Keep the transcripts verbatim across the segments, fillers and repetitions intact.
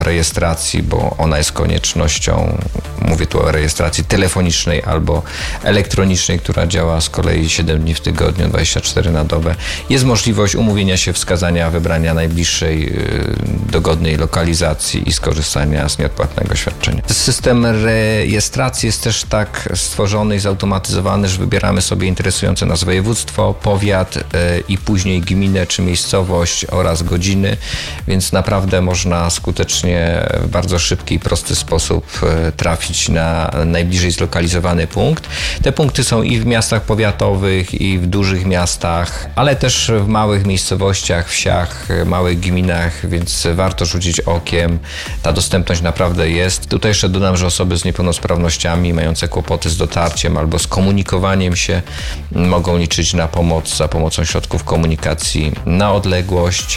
rejestracji, bo ona jest koniecznością, mówię tu o rejestracji telefonicznej albo elektronicznej, która działa z kolei siedem dni w tygodniu, dwadzieścia cztery na dobę. Jest możliwość umówienia się, wskazania, wybrania najbliższej dogodnej lokalizacji i skorzystania z nieodpłatnego świadczenia. System rejestracji jest też tak stworzony i zautomatyzowany, że wybieramy sobie interesujące nas województwo, powiat i później gminę czy miejscowość oraz godziny, więc naprawdę można skutecznie w bardzo szybki i prosty sposób trafić na najbliżej zlokalizowany punkt. Te punkty są i w miastach powiatowych, i w dużych miastach, ale też w małych miejscowościach, wsiach, małych gminach, więc warto rzucić okiem. Ta dostępność naprawdę jest. Tutaj jeszcze dodam, że osoby z niepełnosprawnościami mające kłopoty z dotarciem albo z komunikowaniem się mogą liczyć na pomoc za pomocą środków komunikacji na odległość,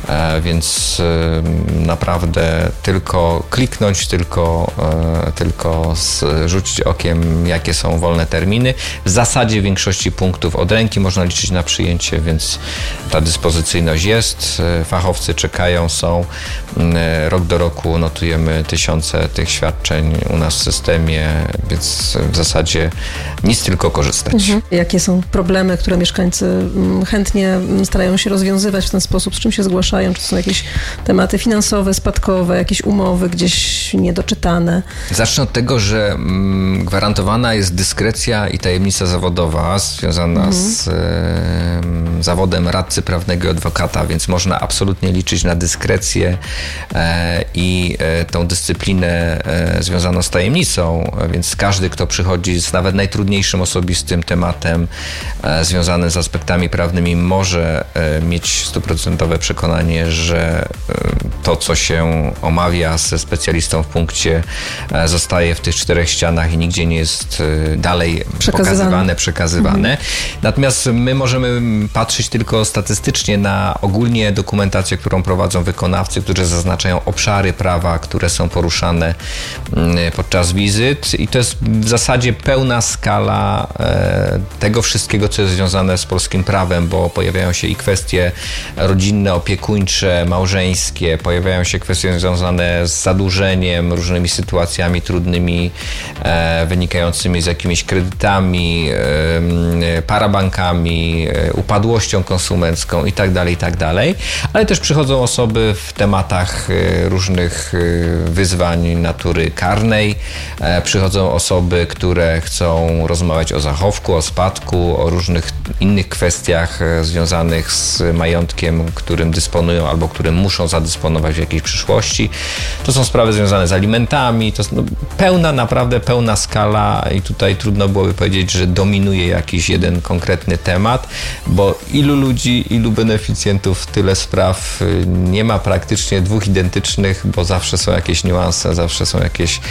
więc naprawdę tylko kliknąć, tylko, tylko rzucić okiem, jakie są wolne terminy. W zasadzie w większości punktów od ręki można liczyć na przyjęcie, więc ta dyspozycyjność jest. Fachowcy czekają, są. Rok do roku notujemy tysiące tych świadczeń u nas w systemie, więc w zasadzie nic, tylko korzystać. Mhm. Jakie są problemy, które mieszkańcy chętnie starają się rozwiązywać w ten sposób? Z czym się zgłaszają? Czy to są jakieś tematy finansowe, spadkowe, jakieś umowy gdzieś niedoczytane? Zacznę od tego, że mm, gwarantowana jest dyskrecja i tajemnica zawodowa związana mhm. z e, zawodem radcy prawnego i adwokata, więc można absolutnie liczyć na dyskrecję e, i e, tą dyscyplinę e, związaną z tajemnicą, więc każdy, kto przychodzi z nawet najtrudniejszym osobistym tematem e, związanym z aspektami prawnymi, może e, mieć stuprocentowe przekonanie, że e, to, co się omawia ze specjalistą w punkcie, e, zostaje w tych czterech ścianach i nigdzie nie jest e, dalej przekazywane. pokazywane, przekazywane. Mhm. Natomiast my możemy patrzeć tylko statystycznie na ogólnie dokumentację, którą prowadzą wykonawcy, którzy zaznaczają obszary prawa, które są poruszane podczas wizyt, i to jest w zasadzie pełna skala e, tego wszystkiego, co jest związane z polskim prawem, bo pojawiają się i kwestie rodzinne, opiekuńcze, małżeńskie, pojawiają się kwestie związane z zadłużeniem, różnymi sytuacjami trudnymi e, wynikającymi z jakimiś kredytami, e, parabankami, e, upadłością konsumencką i tak dalej, i tak dalej. Ale też przychodzą osoby w tematach e, różnych e, wyzwań natury karnej. E, przychodzą osoby, które chcą rozmawiać o zachowku, o spadku, o różnych innych kwestiach e, związanych z majątkiem, którym dysponują albo którym muszą zadysponować w jakiejś przyszłości. To są sprawy związane z alimentami. To jest no, pełna, naprawdę pełna skala i tutaj trudno byłoby powiedzieć, że dominuje jakiś jeden konkretny temat, bo ilu ludzi, ilu beneficjentów, tyle spraw. Nie ma praktycznie dwóch identycznych, bo zawsze są jakieś niuanse, zawsze są jakieś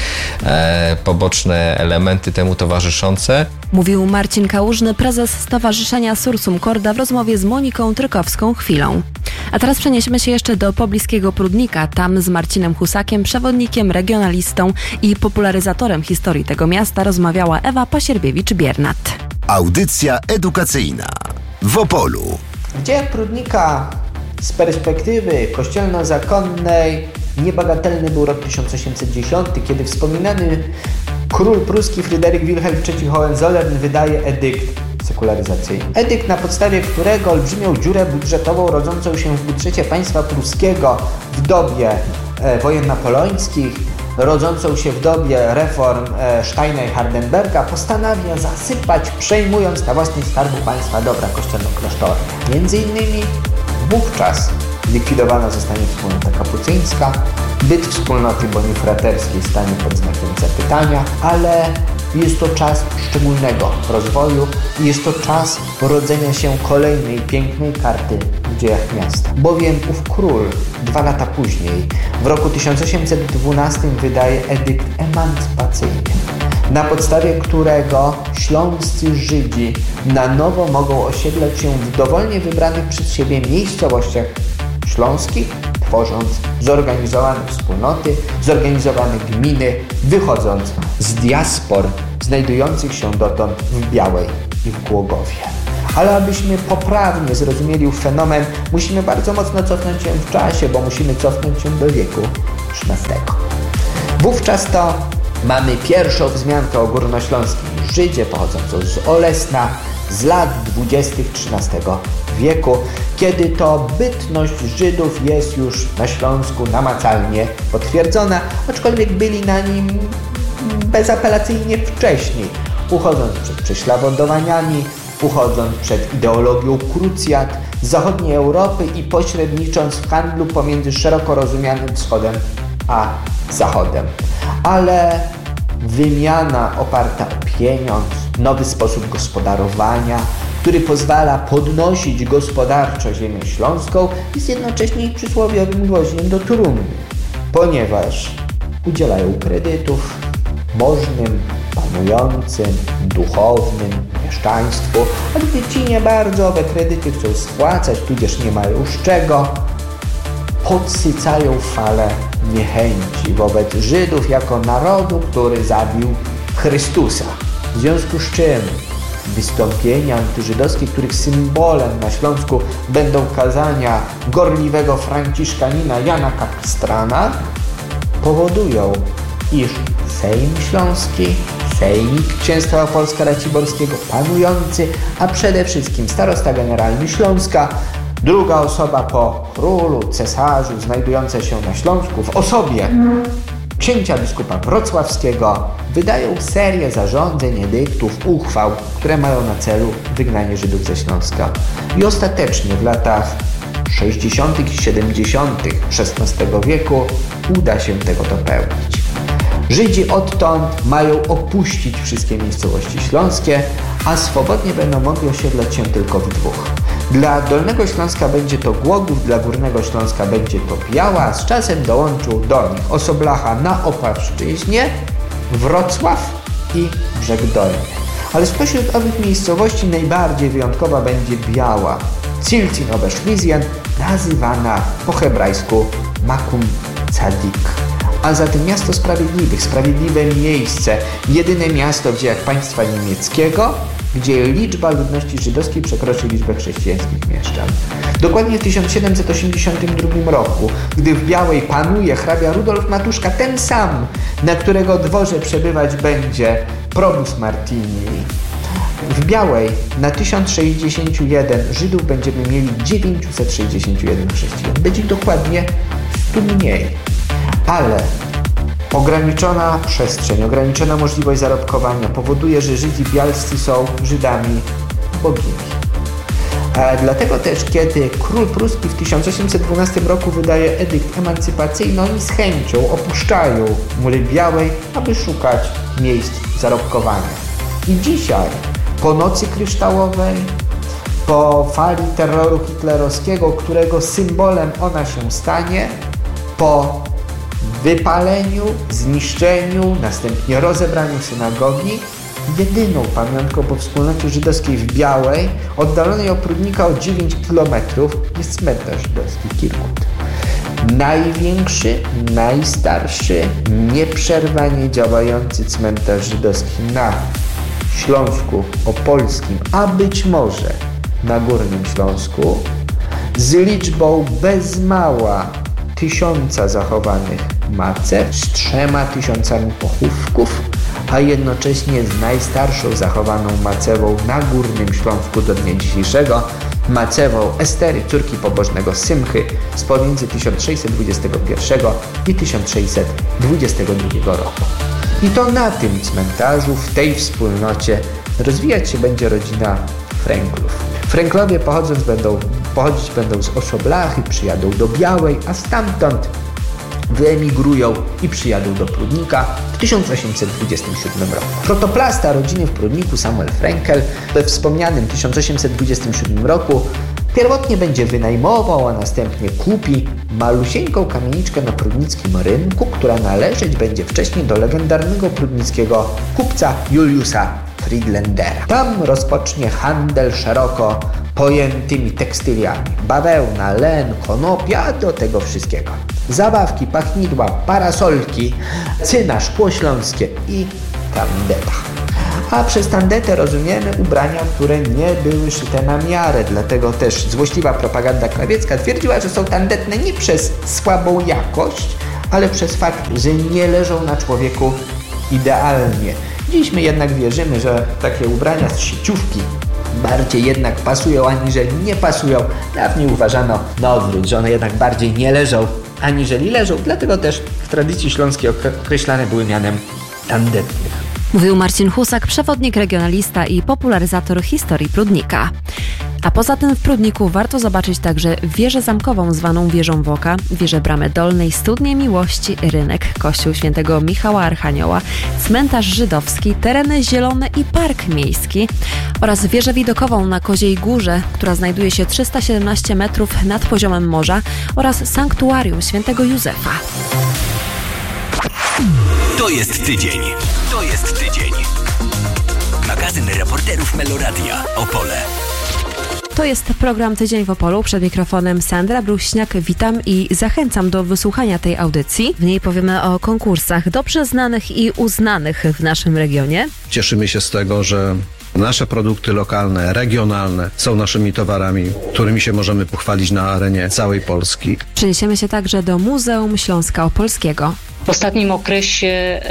e, poboczne elementy temu towarzyszące. Mówił Marcin Kałużny, prezes Stowarzyszenia Sursum Corda w rozmowie z Moniką Trykowską chwilą. A teraz przeniesiemy się jeszcze do pobliskiego Prudnika. Tam z Marcinem Husakiem, przewodnikiem, regionalistą i popularyzatorem historii tego miasta rozmawiała Ewa Pasierbiewicz-Biernat. Audycja edukacyjna w Opolu. Gdzie Prudnika z perspektywy kościelno-zakonnej niebagatelny był rok tysiąc osiemset dziesiąty, kiedy wspominany król pruski Fryderyk Wilhelm trzeci Hohenzollern wydaje edykt sekularyzacyjny. Edykt, na podstawie którego olbrzymią dziurę budżetową rodzącą się w budżecie państwa pruskiego w dobie e, wojen napoleońskich, rodzącą się w dobie reform e, Steina i Hardenberga, postanawia zasypać, przejmując na własność skarbu państwa dobra kościelno-klasztorne. Między innymi wówczas likwidowana zostanie wspólnota kapucyńska, byt wspólnoty bonifraterskiej stanie pod znakiem zapytania, ale jest to czas szczególnego rozwoju i jest to czas rodzenia się kolejnej pięknej karty w dziejach miasta. Bowiem ów król dwa lata później, w roku tysiąc osiemset dwunastym, wydaje edykt emancypacyjny, na podstawie którego śląscy Żydzi na nowo mogą osiedlać się w dowolnie wybranych przez siebie miejscowościach śląskich, tworząc zorganizowane wspólnoty, zorganizowane gminy, wychodząc z diaspor znajdujących się dotąd w Białej i w Głogowie. Ale abyśmy poprawnie zrozumieli fenomen, musimy bardzo mocno cofnąć się w czasie, bo musimy cofnąć się do wieku trzynastego. Wówczas to mamy pierwszą wzmiankę o Górnośląskim Żydzie pochodzącą z Olesna z lat dwudziestych trzynastego wieku, kiedy to bytność Żydów jest już na Śląsku namacalnie potwierdzona, aczkolwiek byli na nim bezapelacyjnie wcześniej, uchodząc przed prześladowaniami, uchodząc przed ideologią krucjat z zachodniej Europy i pośrednicząc w handlu pomiędzy szeroko rozumianym wschodem a zachodem. Ale wymiana oparta o pieniądz, nowy sposób gospodarowania, który pozwala podnosić gospodarczo ziemię śląską, jest jednocześnie przysłowiowym gwoździem do trumny, ponieważ udzielają kredytów możnym, panującym, duchownym, mieszczaństwu, a gdy ci nie bardzo owe kredyty chcą spłacać, tudzież nie mają z czego, podsycają falę niechęci wobec Żydów jako narodu, który zabił Chrystusa. W związku z czym wystąpienia antyżydowskie, których symbolem na Śląsku będą kazania gorliwego franciszkanina Jana Kapistrana, powodują, iż Sejm Śląski, Sejmik Księstwa Opolska-Raciborskiego, panujący, a przede wszystkim starosta generalny Śląska, druga osoba po królu, cesarzu, znajdująca się na Śląsku w osobie księcia biskupa wrocławskiego, wydają serię zarządzeń, edyktów, uchwał, które mają na celu wygnanie Żydów ze Śląska. I ostatecznie w latach sześćdziesiątych i siedemdziesiątych szesnastego wieku uda się tego dopełnić. Żydzi odtąd mają opuścić wszystkie miejscowości śląskie, a swobodnie będą mogli osiedlać się tylko w dwóch. Dla Dolnego Śląska będzie to Głogów, dla Górnego Śląska będzie to Biała, a z czasem dołączył do nich Osoblacha na Opawszczyźnie, Wrocław i Brzeg Dolny. Ale spośród owych miejscowości najbardziej wyjątkowa będzie Biała, Cilcin Obeszwizjen, nazywana po hebrajsku Makum Tzadik. A zatem miasto sprawiedliwych, sprawiedliwe miejsce, jedyne miasto w dziejach państwa niemieckiego, gdzie liczba ludności żydowskiej przekroczy liczbę chrześcijańskich mieszczan. Dokładnie w tysiąc siedemset osiemdziesiątym drugim roku, gdy w Białej panuje hrabia Rudolf Matuszka, ten sam, na którego dworze przebywać będzie probus Martini, w Białej na tysiąc sześćdziesiąt jeden Żydów będziemy mieli dziewięćset sześćdziesiąt jeden chrześcijan. Będzie dokładnie stu mniej. Ale ograniczona przestrzeń, ograniczona możliwość zarobkowania powoduje, że Żydzi bialscy są Żydami bogimi. A dlatego też, kiedy król pruski w tysiąc osiemset dwunastym roku wydaje edykt emancypacyjny, oni z chęcią opuszczają mury Białej, aby szukać miejsc zarobkowania. I dzisiaj, po nocy kryształowej, po fali terroru hitlerowskiego, którego symbolem ona się stanie, po wypaleniu, zniszczeniu, następnie rozebraniu synagogi, jedyną pamiątką po wspólnocie żydowskiej w Białej, oddalonej od Prudnika o dziewięć kilometrów, jest cmentarz żydowski Kirkut. Największy, najstarszy, nieprzerwanie działający cmentarz żydowski na Śląsku Opolskim, a być może na Górnym Śląsku, z liczbą bez mała tysiąca zachowanych macew, z trzema tysiącami pochówków, a jednocześnie z najstarszą zachowaną macewą na Górnym Śląsku do dnia dzisiejszego, macewą Estery, córki pobożnego Symchy z pomiędzy tysiąc sześćset dwudziestego pierwszego i tysiąc sześćset dwudziestego drugiego roku. I to na tym cmentarzu, w tej wspólnocie rozwijać się będzie rodzina Fręklów. Fręklowie pochodząc będą, pochodzić będą z Osoblachy, przyjadą do Białej, a stamtąd wyemigrują i przyjadą do Prudnika w tysiąc osiemset dwudziestym siódmym roku. Protoplasta rodziny w Prudniku Samuel Fränkel we wspomnianym tysiąc osiemset dwudziestym siódmym roku pierwotnie będzie wynajmował, a następnie kupi malusieńką kamieniczkę na prudnickim rynku, która należeć będzie wcześniej do legendarnego prudnickiego kupca Juliusa Friedländera. Tam rozpocznie handel szeroko pojętymi tekstyliami. Bawełna, len, konopia, do tego wszystkiego. Zabawki, pachnidła, parasolki, cyna, szkło śląskie i tandeta. A przez tandetę rozumiemy ubrania, które nie były szyte na miarę. Dlatego też złośliwa propaganda krawiecka twierdziła, że są tandetne nie przez słabą jakość, ale przez fakt, że nie leżą na człowieku idealnie. Dziś my jednak wierzymy, że takie ubrania z sieciówki bardziej jednak pasują, aniżeli nie pasują. Dawniej uważano na odwrót, że one jednak bardziej nie leżą, aniżeli leżą. Dlatego też w tradycji śląskiej określane były mianem tandetnych. Mówił Marcin Husak, przewodnik, regionalista i popularyzator historii Prudnika. A poza tym w Prudniku warto zobaczyć także wieżę zamkową zwaną Wieżą Woka, wieżę Bramy Dolnej, Studnię Miłości, rynek, kościół świętego Michała Archanioła, cmentarz żydowski, tereny zielone i park miejski oraz wieżę widokową na Koziej Górze, która znajduje się trzysta siedemnaście metrów nad poziomem morza oraz sanktuarium świętego Józefa. To jest tydzień. To jest tydzień. Magazyn reporterów Meloradia Opole. To jest program Tydzień w Opolu. Przed mikrofonem Sandra Bruśniak. Witam i zachęcam do wysłuchania tej audycji. W niej powiemy o konkursach dobrze znanych i uznanych w naszym regionie. Cieszymy się z tego, że nasze produkty lokalne, regionalne są naszymi towarami, którymi się możemy pochwalić na arenie całej Polski. Przeniesiemy się także do Muzeum Śląska Opolskiego. W ostatnim okresie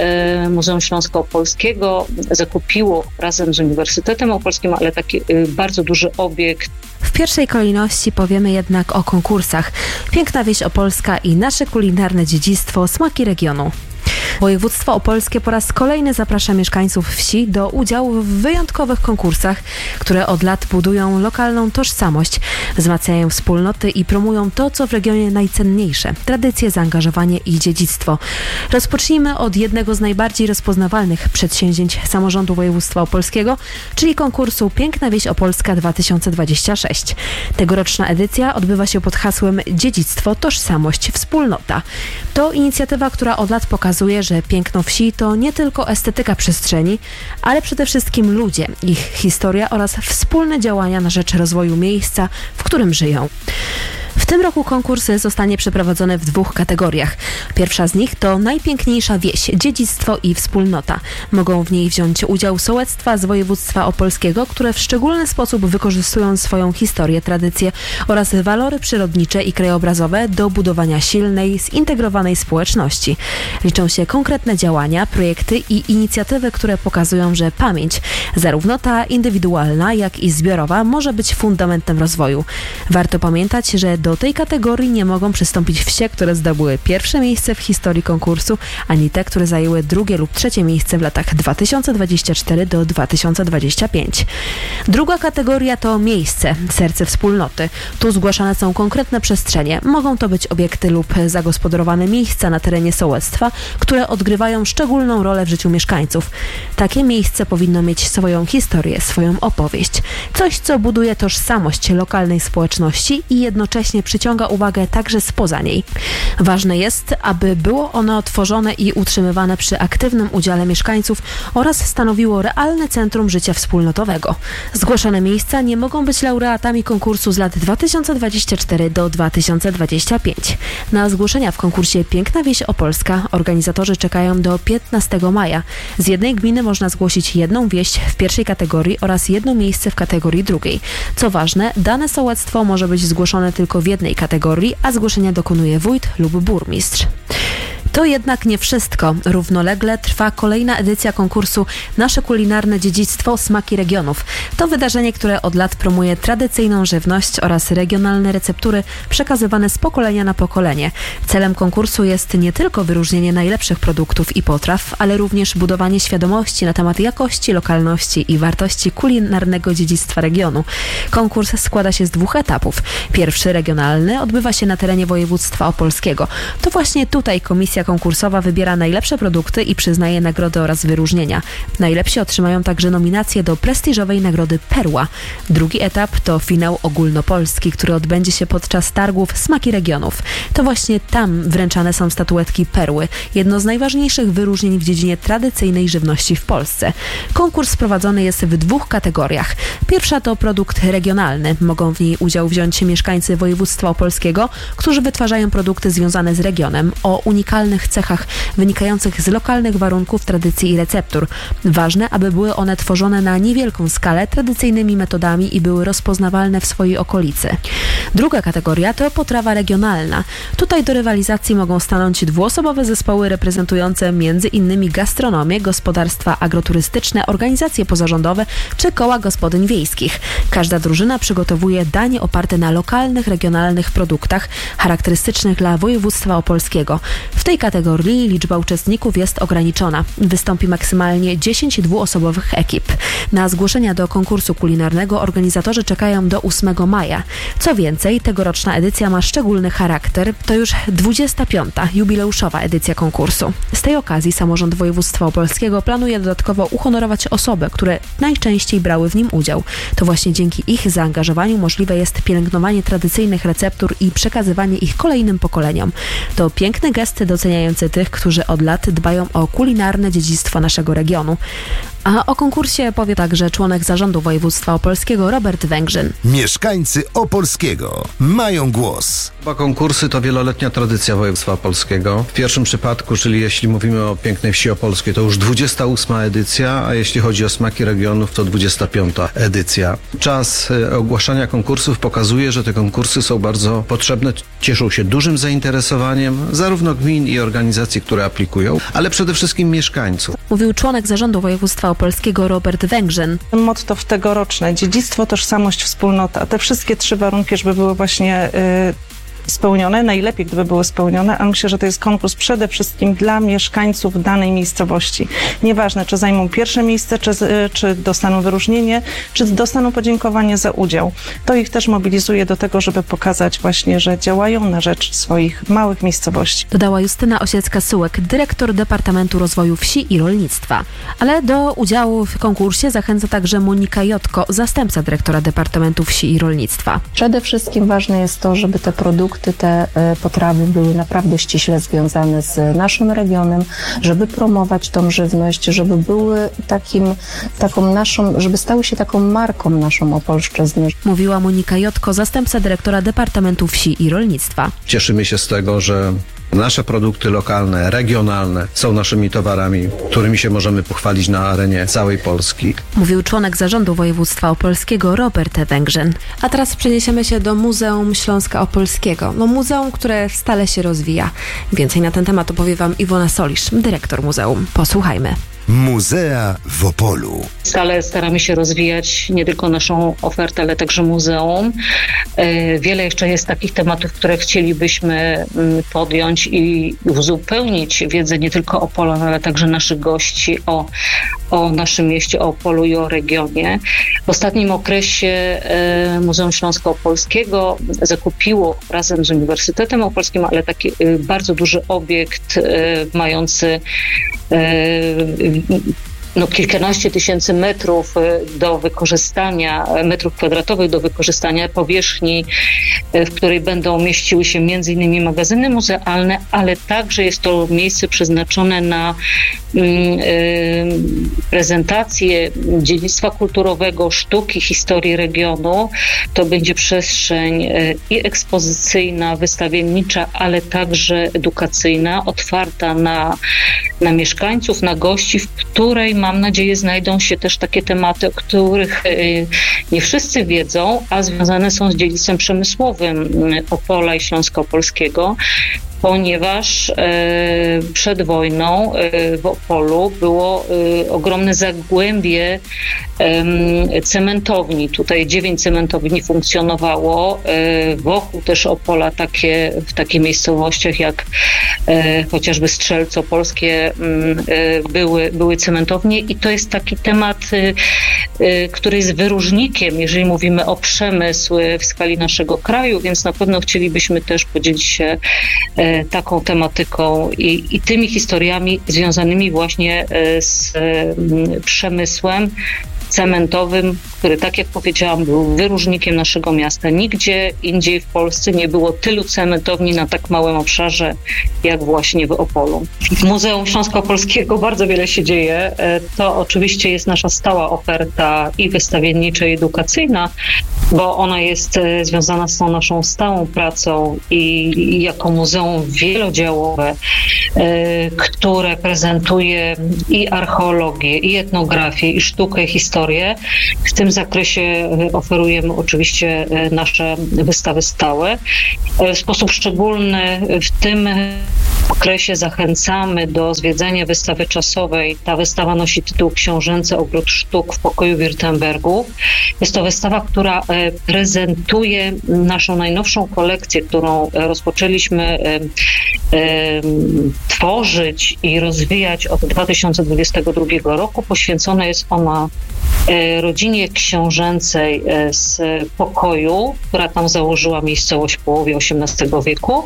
e, Muzeum Śląska Opolskiego zakupiło razem z Uniwersytetem Opolskim, ale taki e, bardzo duży obiekt. W pierwszej kolejności powiemy jednak o konkursach. Piękna wieś opolska i nasze kulinarne dziedzictwo, smaki regionu. Województwo opolskie po raz kolejny zaprasza mieszkańców wsi do udziału w wyjątkowych konkursach, które od lat budują lokalną tożsamość, wzmacniają wspólnoty i promują to, co w regionie najcenniejsze – tradycje, zaangażowanie i dziedzictwo. Rozpocznijmy od jednego z najbardziej rozpoznawalnych przedsięwzięć samorządu województwa opolskiego, czyli konkursu Piękna Wieś Opolska dwa tysiące dwadzieścia sześć. Tegoroczna edycja odbywa się pod hasłem Dziedzictwo, tożsamość, wspólnota. To inicjatywa, która od lat pokazuje, że piękno wsi to nie tylko estetyka przestrzeni, ale przede wszystkim ludzie, ich historia oraz wspólne działania na rzecz rozwoju miejsca, w którym żyją. W tym roku konkurs zostanie przeprowadzony w dwóch kategoriach. Pierwsza z nich to najpiękniejsza wieś, dziedzictwo i wspólnota. Mogą w niej wziąć udział sołectwa z województwa opolskiego, które w szczególny sposób wykorzystują swoją historię, tradycje oraz walory przyrodnicze i krajobrazowe do budowania silnej, zintegrowanej społeczności. Liczą się konkretne działania, projekty i inicjatywy, które pokazują, że pamięć, zarówno ta indywidualna, jak i zbiorowa, może być fundamentem rozwoju. Warto pamiętać, że do tej kategorii nie mogą przystąpić wsie, które zdobyły pierwsze miejsce w historii konkursu, ani te, które zajęły drugie lub trzecie miejsce w latach dwa tysiące dwudziestym czwartym do dwa tysiące dwudziestego piątego. Druga kategoria to miejsce, serce wspólnoty. Tu zgłaszane są konkretne przestrzenie. Mogą to być obiekty lub zagospodarowane miejsca na terenie sołectwa, które odgrywają szczególną rolę w życiu mieszkańców. Takie miejsce powinno mieć swoją historię, swoją opowieść. Coś, co buduje tożsamość lokalnej społeczności i jednocześnie przyciąga uwagę także spoza niej. Ważne jest, aby było ono tworzone i utrzymywane przy aktywnym udziale mieszkańców oraz stanowiło realne centrum życia wspólnotowego. Zgłoszone miejsca nie mogą być laureatami konkursu z lat dwa tysiące dwudziesty czwarty do dwa tysiące dwudziestego piątego. Na zgłoszenia w konkursie Piękna Wieś Opolska organizatorzy czekają do piętnastego maja. Z jednej gminy można zgłosić jedną wieś w pierwszej kategorii oraz jedno miejsce w kategorii drugiej. Co ważne, dane sołectwo może być zgłoszone tylko w jednej kategorii, a zgłoszenia dokonuje wójt lub burmistrz. To jednak nie wszystko. Równolegle trwa kolejna edycja konkursu Nasze kulinarne dziedzictwo, smaki regionów. To wydarzenie, które od lat promuje tradycyjną żywność oraz regionalne receptury przekazywane z pokolenia na pokolenie. Celem konkursu jest nie tylko wyróżnienie najlepszych produktów i potraw, ale również budowanie świadomości na temat jakości, lokalności i wartości kulinarnego dziedzictwa regionu. Konkurs składa się z dwóch etapów. Pierwszy, regionalny, odbywa się na terenie województwa opolskiego. To właśnie tutaj komisja konkursowa wybiera najlepsze produkty i przyznaje nagrody oraz wyróżnienia. Najlepsi otrzymają także nominację do prestiżowej nagrody Perła. Drugi etap to finał ogólnopolski, który odbędzie się podczas targów Smaki Regionów. To właśnie tam wręczane są statuetki Perły, jedno z najważniejszych wyróżnień w dziedzinie tradycyjnej żywności w Polsce. Konkurs prowadzony jest w dwóch kategoriach. Pierwsza to produkt regionalny. Mogą w niej udział wziąć mieszkańcy województwa opolskiego, którzy wytwarzają produkty związane z regionem o unikalnym unikalnych cechach wynikających z lokalnych warunków, tradycji i receptur. Ważne, aby były one tworzone na niewielką skalę, tradycyjnymi metodami i były rozpoznawalne w swojej okolicy. Druga kategoria to potrawa regionalna. Tutaj do rywalizacji mogą stanąć dwuosobowe zespoły reprezentujące między innymi gastronomię, gospodarstwa agroturystyczne, organizacje pozarządowe czy koła gospodyń wiejskich. Każda drużyna przygotowuje danie oparte na lokalnych, regionalnych produktach charakterystycznych dla województwa opolskiego. W tej kategorii liczba uczestników jest ograniczona. Wystąpi maksymalnie dziesięć dwuosobowych ekip. Na zgłoszenia do konkursu kulinarnego organizatorzy czekają do ósmego maja. Co więcej, tegoroczna edycja ma szczególny charakter. To już dwudziesta piąta jubileuszowa edycja konkursu. Z tej okazji samorząd województwa opolskiego planuje dodatkowo uhonorować osoby, które najczęściej brały w nim udział. To właśnie dzięki ich zaangażowaniu możliwe jest pielęgnowanie tradycyjnych receptur i przekazywanie ich kolejnym pokoleniom. To piękny gest doceniający tych, którzy od lat dbają o kulinarne dziedzictwo naszego regionu. A o konkursie powie także członek zarządu województwa opolskiego Robert Węgrzyn. Mieszkańcy Opolskiego mają głos. Oba konkursy to wieloletnia tradycja województwa opolskiego. W pierwszym przypadku, czyli jeśli mówimy o pięknej wsi opolskiej, to już dwudziesta ósma edycja, a jeśli chodzi o smaki regionów, to dwudziesta piąta edycja. Czas ogłaszania konkursów pokazuje, że te konkursy są bardzo potrzebne, cieszą się dużym zainteresowaniem zarówno gmin i organizacji, które aplikują, ale przede wszystkim mieszkańców. Mówił członek zarządu województwa opolskiego Robert Węgrzyn. Motto w tegoroczne: dziedzictwo, tożsamość, wspólnota. Te wszystkie trzy warunki, żeby były właśnie yy, spełnione, najlepiej gdyby były spełnione, a myślę, że to jest konkurs przede wszystkim dla mieszkańców danej miejscowości. Nieważne, czy zajmą pierwsze miejsce, czy, czy dostaną wyróżnienie, czy dostaną podziękowanie za udział. To ich też mobilizuje do tego, żeby pokazać właśnie, że działają na rzecz swoich małych miejscowości. Dodała Justyna Osiecka-Sułek, dyrektor Departamentu Rozwoju Wsi i Rolnictwa. Ale do udziału w konkursie zachęca także Monika Jotko, zastępca dyrektora Departamentu Wsi i Rolnictwa. Przede wszystkim ważne jest to, żeby te produkty, te potrawy były naprawdę ściśle związane z naszym regionem, żeby promować tą żywność, żeby były takim, taką naszą, żeby stały się taką marką naszą Opolszczyzny. Mówiła Monika Jotko, zastępca dyrektora Departamentu Wsi i Rolnictwa. Cieszymy się z tego, że nasze produkty lokalne, regionalne są naszymi towarami, którymi się możemy pochwalić na arenie całej Polski. Mówił członek zarządu województwa opolskiego Robert Węgrzyn. A teraz przeniesiemy się do Muzeum Śląska Opolskiego. No muzeum, które stale się rozwija. Więcej na ten temat opowie Wam Iwona Solisz, dyrektor muzeum. Posłuchajmy. Muzea w Opolu. Stale staramy się rozwijać nie tylko naszą ofertę, ale także muzeum. Wiele jeszcze jest takich tematów, które chcielibyśmy podjąć i uzupełnić wiedzę nie tylko o Opolu, ale także naszych gości o, o naszym mieście, o Opolu i o regionie. W ostatnim okresie Muzeum Śląska Opolskiego zakupiło razem z Uniwersytetem Opolskim, ale taki bardzo duży obiekt mający no, kilkanaście tysięcy metrów do wykorzystania, metrów kwadratowych do wykorzystania powierzchni, w której będą mieściły się między innymi magazyny muzealne, ale także jest to miejsce przeznaczone na y, y, prezentację dziedzictwa kulturowego, sztuki, historii regionu. To będzie przestrzeń y, i ekspozycyjna, wystawiennicza, ale także edukacyjna, otwarta na, na mieszkańców, na gości, w której mam nadzieję znajdą się też takie tematy, o których nie wszyscy wiedzą, a związane są z dziedzictwem przemysłowym Opola i Śląska Opolskiego, ponieważ przed wojną w Opolu było ogromne zagłębie cementowni. Tutaj dziewięć cementowni funkcjonowało. Wokół też Opola takie, w takich miejscowościach jak chociażby Strzelce Opolskie były, były cementownie i to jest taki temat, który jest wyróżnikiem, jeżeli mówimy o przemysł w skali naszego kraju, więc na pewno chcielibyśmy też podzielić się taką tematyką i, i tymi historiami związanymi właśnie z przemysłem cementowym, który, tak jak powiedziałam, był wyróżnikiem naszego miasta. Nigdzie indziej w Polsce nie było tylu cementowni na tak małym obszarze, jak właśnie w Opolu. W Muzeum Śląska Opolskiego bardzo wiele się dzieje. To oczywiście jest nasza stała oferta i wystawiennicza, i edukacyjna, bo ona jest związana z tą naszą stałą pracą i, i jako muzeum wielodziałowe, które prezentuje i archeologię, i etnografię, i sztukę, i historię. W tym zakresie oferujemy oczywiście nasze wystawy stałe. W sposób szczególny w tym okresie zachęcamy do zwiedzania wystawy czasowej. Ta wystawa nosi tytuł Książęcy Ogród Sztuk w pokoju Wirtembergu. Jest to wystawa, która prezentuje naszą najnowszą kolekcję, którą rozpoczęliśmy tworzyć i rozwijać od dwa tysiące dwudziestego drugiego roku. Poświęcona jest ona rodzinie książęcej z pokoju, która tam założyła miejscowość w połowie osiemnastego wieku.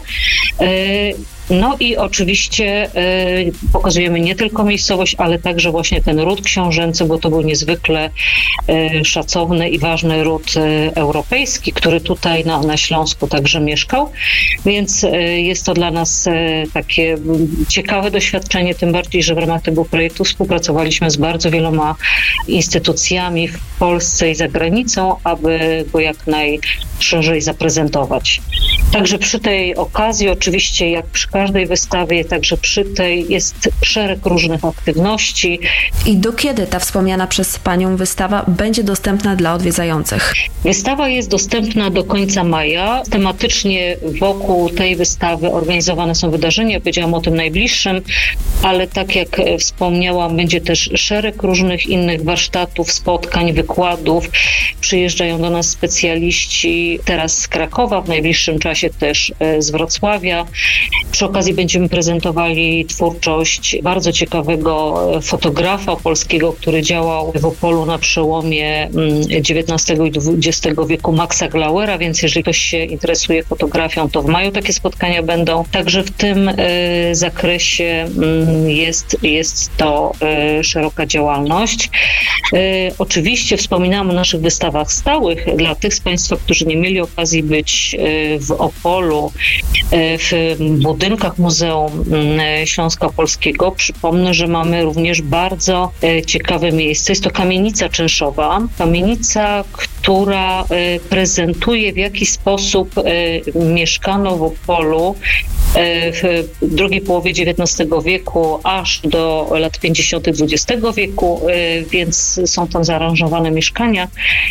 No i oczywiście y, pokazujemy nie tylko miejscowość, ale także właśnie ten ród książęcy, bo to był niezwykle y, szacowny i ważny ród y, europejski, który tutaj na, na Śląsku także mieszkał, więc y, jest to dla nas y, takie ciekawe doświadczenie, tym bardziej, że w ramach tego projektu współpracowaliśmy z bardzo wieloma instytucjami w Polsce i za granicą, aby go jak najszerzej zaprezentować. Także przy tej okazji, oczywiście jak przy każdej wystawie, także przy tej jest szereg różnych aktywności. I do kiedy ta wspomniana przez Panią wystawa będzie dostępna dla odwiedzających? Wystawa jest dostępna do końca maja. Tematycznie wokół tej wystawy organizowane są wydarzenia, powiedziałam o tym najbliższym, ale tak jak wspomniałam, będzie też szereg różnych innych warsztatów, spotkań, wykładów. Przyjeżdżają do nas specjaliści teraz z Krakowa, w najbliższym czasie też z Wrocławia. Przy okazji będziemy prezentowali twórczość bardzo ciekawego fotografa polskiego, który działał w Opolu na przełomie dziewiętnastego i dwudziestego wieku, Maxa Glauera, więc jeżeli ktoś się interesuje fotografią, to w maju takie spotkania będą. Także w tym y, zakresie y, jest, jest to y, szeroka działalność. Y, oczywiście wspominałam o naszych wystawach stałych. Dla tych z Państwa, którzy nie mieli okazji być y, w Opolu, y, w budynkach Muzeum Śląska Polskiego, przypomnę, że mamy również bardzo y, ciekawe miejsce. Jest to kamienica czynszowa. Kamienica, która y, prezentuje, w jaki sposób y, mieszkano w Opolu w drugiej połowie dziewiętnastego wieku aż do lat pięćdziesiątych dwudziestego wieku, więc są tam zaaranżowane mieszkania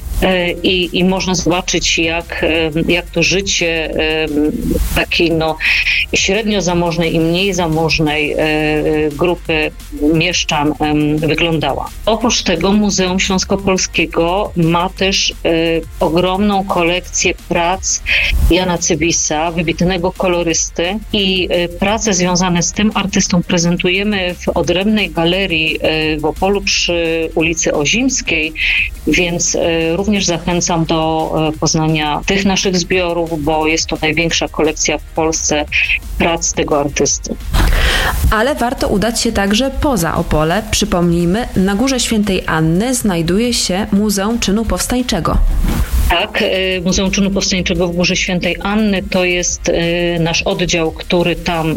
i, i można zobaczyć, jak, jak to życie takiej no, średnio zamożnej i mniej zamożnej grupy mieszczan wyglądała. Oprócz tego Muzeum Śląsko-Polskiego ma też ogromną kolekcję prac Jana Cybisa, wybitnego kolorysty, i prace związane z tym artystą prezentujemy w odrębnej galerii w Opolu przy ulicy Ozimskiej, więc również zachęcam do poznania tych naszych zbiorów, bo jest to największa kolekcja w Polsce prac tego artysty. Ale warto udać się także poza Opole. Przypomnijmy, na Górze Świętej Anny znajduje się Muzeum Czynu Powstańczego. Tak, Muzeum Czynu Powstańczego w Górze Świętej Anny to jest nasz oddział, który tam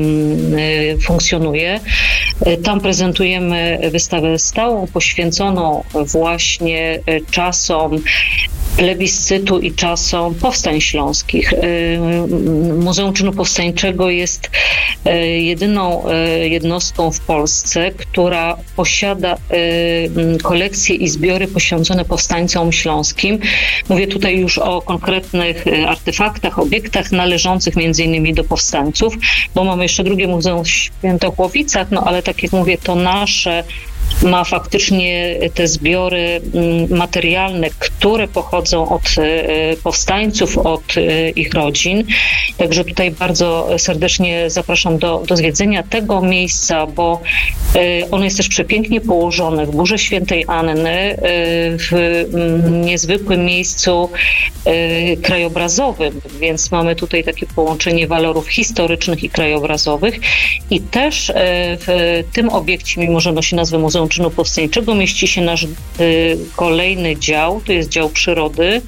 funkcjonuje. Tam prezentujemy wystawę stałą poświęconą właśnie czasom plebiscytu i czasom powstań śląskich. Muzeum Czynu Powstańczego jest jedyną jednostką w Polsce, która posiada kolekcje i zbiory poświęcone powstańcom śląskim. Mówię tutaj już o konkretnych artefaktach, obiektach należących między innymi do powstańców, bo mamy jeszcze drugie muzeum w Świętochłowicach, no ale tak jak mówię, to nasze ma faktycznie te zbiory materialne, które pochodzą od powstańców, od ich rodzin. Także tutaj bardzo serdecznie zapraszam do, do zwiedzenia tego miejsca, bo ono jest też przepięknie położone w Górze Świętej Anny, w niezwykłym miejscu krajobrazowym, więc mamy tutaj takie połączenie walorów historycznych i krajobrazowych. I też w tym obiekcie, mimo że nosi nazwę Muzeum Czynu Powstańczego, mieści się nasz y, kolejny dział, to jest dział przyrody.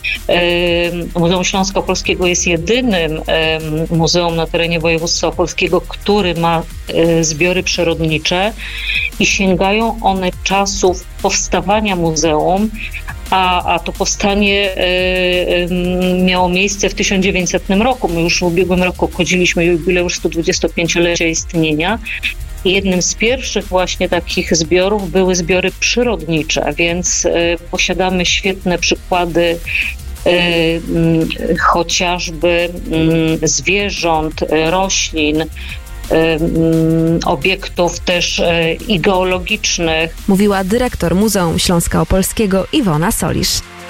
Y, Muzeum Śląsko-Polskiego jest jedynym y, muzeum na terenie województwa opolskiego, który ma y, zbiory przyrodnicze i sięgają one czasów powstawania muzeum, a, a to powstanie miało miejsce w tysiąc dziewięćsetnym roku. My już w ubiegłym roku obchodziliśmy jubileusz sto dwudziestopięciolecia istnienia. Jednym z pierwszych właśnie takich zbiorów były zbiory przyrodnicze, więc y, posiadamy świetne przykłady y, y, chociażby y, zwierząt, y, roślin, y, y, obiektów też y, i geologicznych. Mówiła dyrektor Muzeum Śląska Opolskiego Iwona Solisz.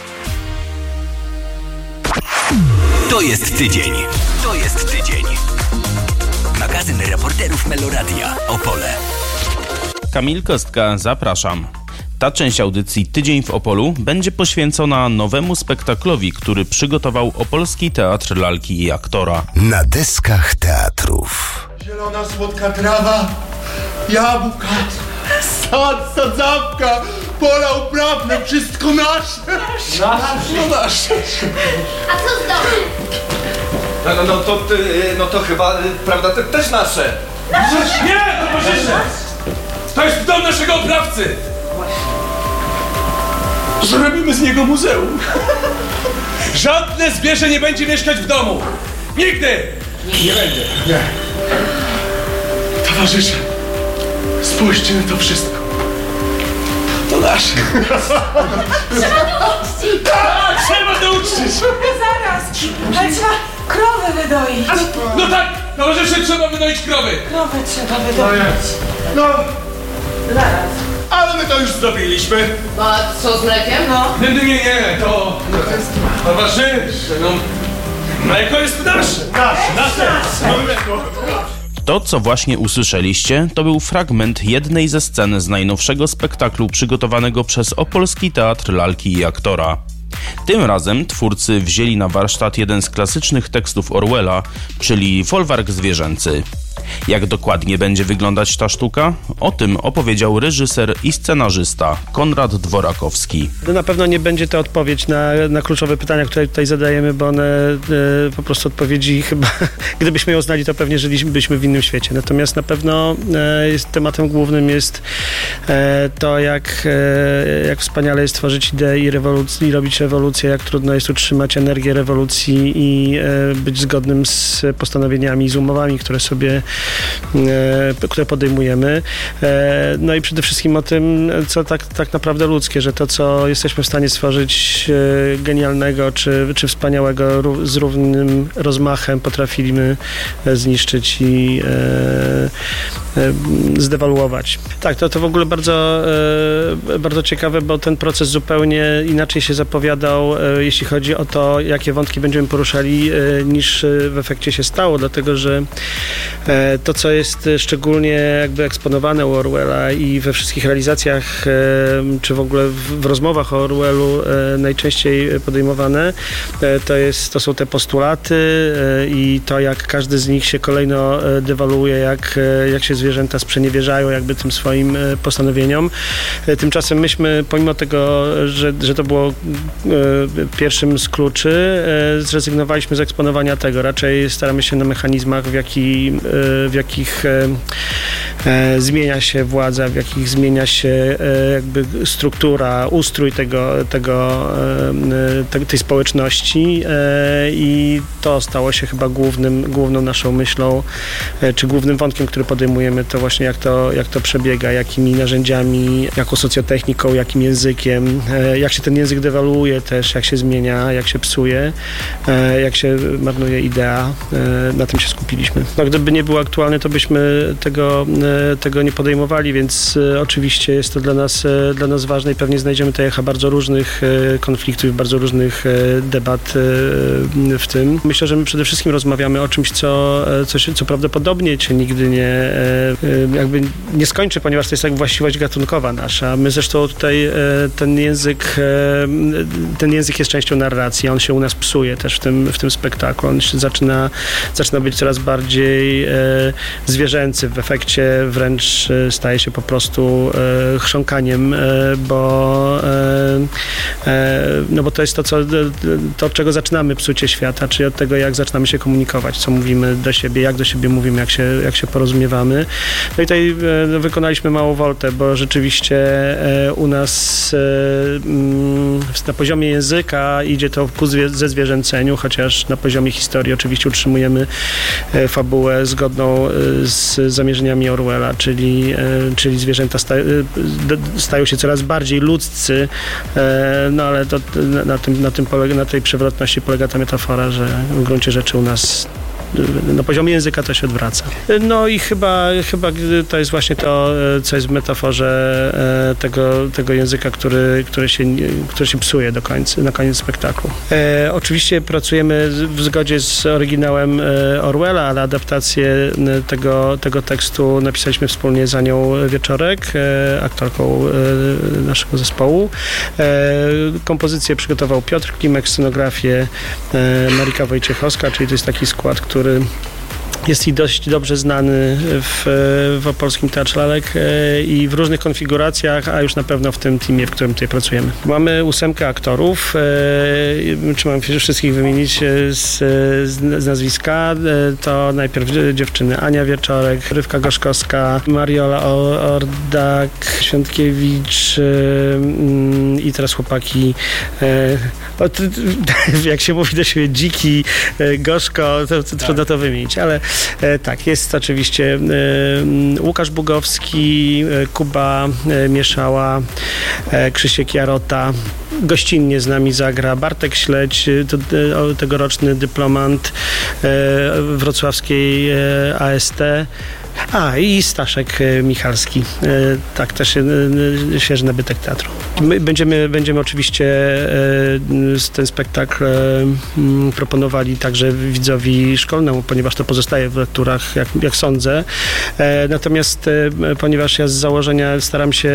To jest tydzień. To jest tydzień. Magazyn reporterów Meloradia Opole. Kamil Kostka, zapraszam. Ta część audycji Tydzień w Opolu będzie poświęcona nowemu spektaklowi, który przygotował Opolski Teatr Lalki i Aktora. Na deskach teatrów. Zielona słodka trawa, jabłka, sad, sadzawka, pola uprawne, wszystko nasze. Nasze. No nasze. A co z domem? No, no, no, to, no to chyba, prawda, te, też nasze. Nasze? Nie, to Bożysze. To jest dom naszego oprawcy. Zrobimy z niego muzeum. Żadne zwierzę nie będzie mieszkać w domu. Nigdy. Nie, nie będzie. Nie. Towarzysze, spójrzcie na to wszystko. To nasze. Trzeba to uczcić. Tak, trzeba to uczcić. Zaraz, ale trzeba krowy wydoić. No tak, towarzysze, trzeba wydoić krowy. Krowy trzeba wydoić. No, Zaraz. ale my to już zrobiliśmy. A co z mlekiem? No. Nie, nie, nie, to... Towarzysze, no... Mleko jest nasze. Nasze, nasze. No, mleko. To, co właśnie usłyszeliście, to był fragment jednej ze scen z najnowszego spektaklu przygotowanego przez Opolski Teatr Lalki i Aktora. Tym razem twórcy wzięli na warsztat jeden z klasycznych tekstów Orwella, czyli folwark zwierzęcy. Jak dokładnie będzie wyglądać ta sztuka? O tym opowiedział reżyser i scenarzysta Konrad Dworakowski. Na pewno nie będzie to odpowiedź na, na kluczowe pytania, które tutaj zadajemy, bo one e, po prostu odpowiedzi chyba, gdybyśmy ją znali, to pewnie żylibyśmy w innym świecie. Natomiast na pewno e, jest, tematem głównym jest e, to, jak, e, jak wspaniale jest tworzyć idee i, rewoluc- i robić rewolucję, jak trudno jest utrzymać energię rewolucji i e, być zgodnym z postanowieniami, z umowami, które sobie E, które podejmujemy. E, no i przede wszystkim o tym, co tak, tak naprawdę ludzkie, że to, co jesteśmy w stanie stworzyć e, genialnego czy, czy wspaniałego ró- z równym rozmachem potrafimy e, zniszczyć i e, e, zdewaluować. Tak, to, to w ogóle bardzo, e, bardzo ciekawe, bo ten proces zupełnie inaczej się zapowiadał, e, jeśli chodzi o to, jakie wątki będziemy poruszali, e, niż w efekcie się stało, dlatego że e, to, co jest szczególnie jakby eksponowane u Orwella i we wszystkich realizacjach, czy w ogóle w, w rozmowach o Orwellu najczęściej podejmowane, to, jest, to są te postulaty i to, jak każdy z nich się kolejno dewaluuje, jak, jak się zwierzęta sprzeniewierzają jakby tym swoim postanowieniom. Tymczasem myśmy, pomimo tego, że, że to było pierwszym z kluczy, zrezygnowaliśmy z eksponowania tego. Raczej staramy się na mechanizmach, w jaki w jakich e, e, zmienia się władza, w jakich zmienia się e, jakby struktura, ustrój tego, tego, e, te, tej społeczności e, i to stało się chyba głównym, główną naszą myślą, e, czy głównym wątkiem, który podejmujemy, to właśnie jak to, jak to przebiega, jakimi narzędziami, jaką socjotechniką, jakim językiem, e, jak się ten język dewaluuje też, jak się zmienia, jak się psuje, e, jak się marnuje idea. E, na tym się skupiliśmy. No, gdyby nie było aktualny, to byśmy tego, tego nie podejmowali, więc oczywiście jest to dla nas, dla nas ważne i pewnie znajdziemy te echa bardzo różnych konfliktów, bardzo różnych debat w tym. Myślę, że my przede wszystkim rozmawiamy o czymś, co, co, się, co prawdopodobnie cię nigdy nie, jakby nie skończy, ponieważ to jest jak właściwość gatunkowa nasza. My zresztą tutaj ten język, ten język jest częścią narracji, on się u nas psuje też w tym, w tym spektaklu. On się zaczyna, zaczyna być coraz bardziej zwierzęcy, w efekcie wręcz staje się po prostu chrząkaniem, bo, no bo to jest to, co, to, od czego zaczynamy psucie świata, czyli od tego, jak zaczynamy się komunikować, co mówimy do siebie, jak do siebie mówimy, jak się, jak się porozumiewamy. No i tutaj no, wykonaliśmy małą woltę, bo rzeczywiście u nas na poziomie języka idzie to ku ze zwierzęceniu, chociaż na poziomie historii oczywiście utrzymujemy fabułę zgodną z zamierzeniami Orwella, czyli, czyli zwierzęta sta, stają się coraz bardziej ludzcy, no ale to na, tym, na, tym polega, na tej przewrotności polega ta metafora, że w gruncie rzeczy u nas na poziomie języka to się odwraca. No i chyba, chyba to jest właśnie to, co jest w metaforze tego, tego języka, który, który, się, który się psuje do końca, na koniec spektaklu. E, oczywiście pracujemy w zgodzie z oryginałem Orwella, ale adaptację tego, tego tekstu napisaliśmy wspólnie z Anią Wieczorek, e, aktorką e, naszego zespołu. E, kompozycję przygotował Piotr Klimek, scenografię e, Marika Wojciechowska, czyli to jest taki skład, który jest i dość dobrze znany w, w Opolskim Teatrze Lalek i w różnych konfiguracjach, a już na pewno w tym teamie, w którym tutaj pracujemy. Mamy ósemkę aktorów, czy mam wszystkich wymienić z, z nazwiska, to najpierw dziewczyny Ania Wieczorek, Rywka Gorzkowska, Mariola Ordak, Świątkiewicz i teraz chłopaki, jak się mówi do siebie dziki, gorzko, to, to trudno to wymienić, ale E, tak, jest oczywiście e, Łukasz Bugowski, e, Kuba e, Mieszała, e, Krzysiek Jarota. Gościnnie z nami zagra Bartek Śledź, to, e, tegoroczny dyplomant e, wrocławskiej e, A S T. A, i Staszek Michalski. Tak, też świeży nabytek teatru. My będziemy, będziemy oczywiście ten spektakl proponowali także widzowi szkolnemu, ponieważ to pozostaje w lekturach, jak, jak sądzę. Natomiast ponieważ ja z założenia staram się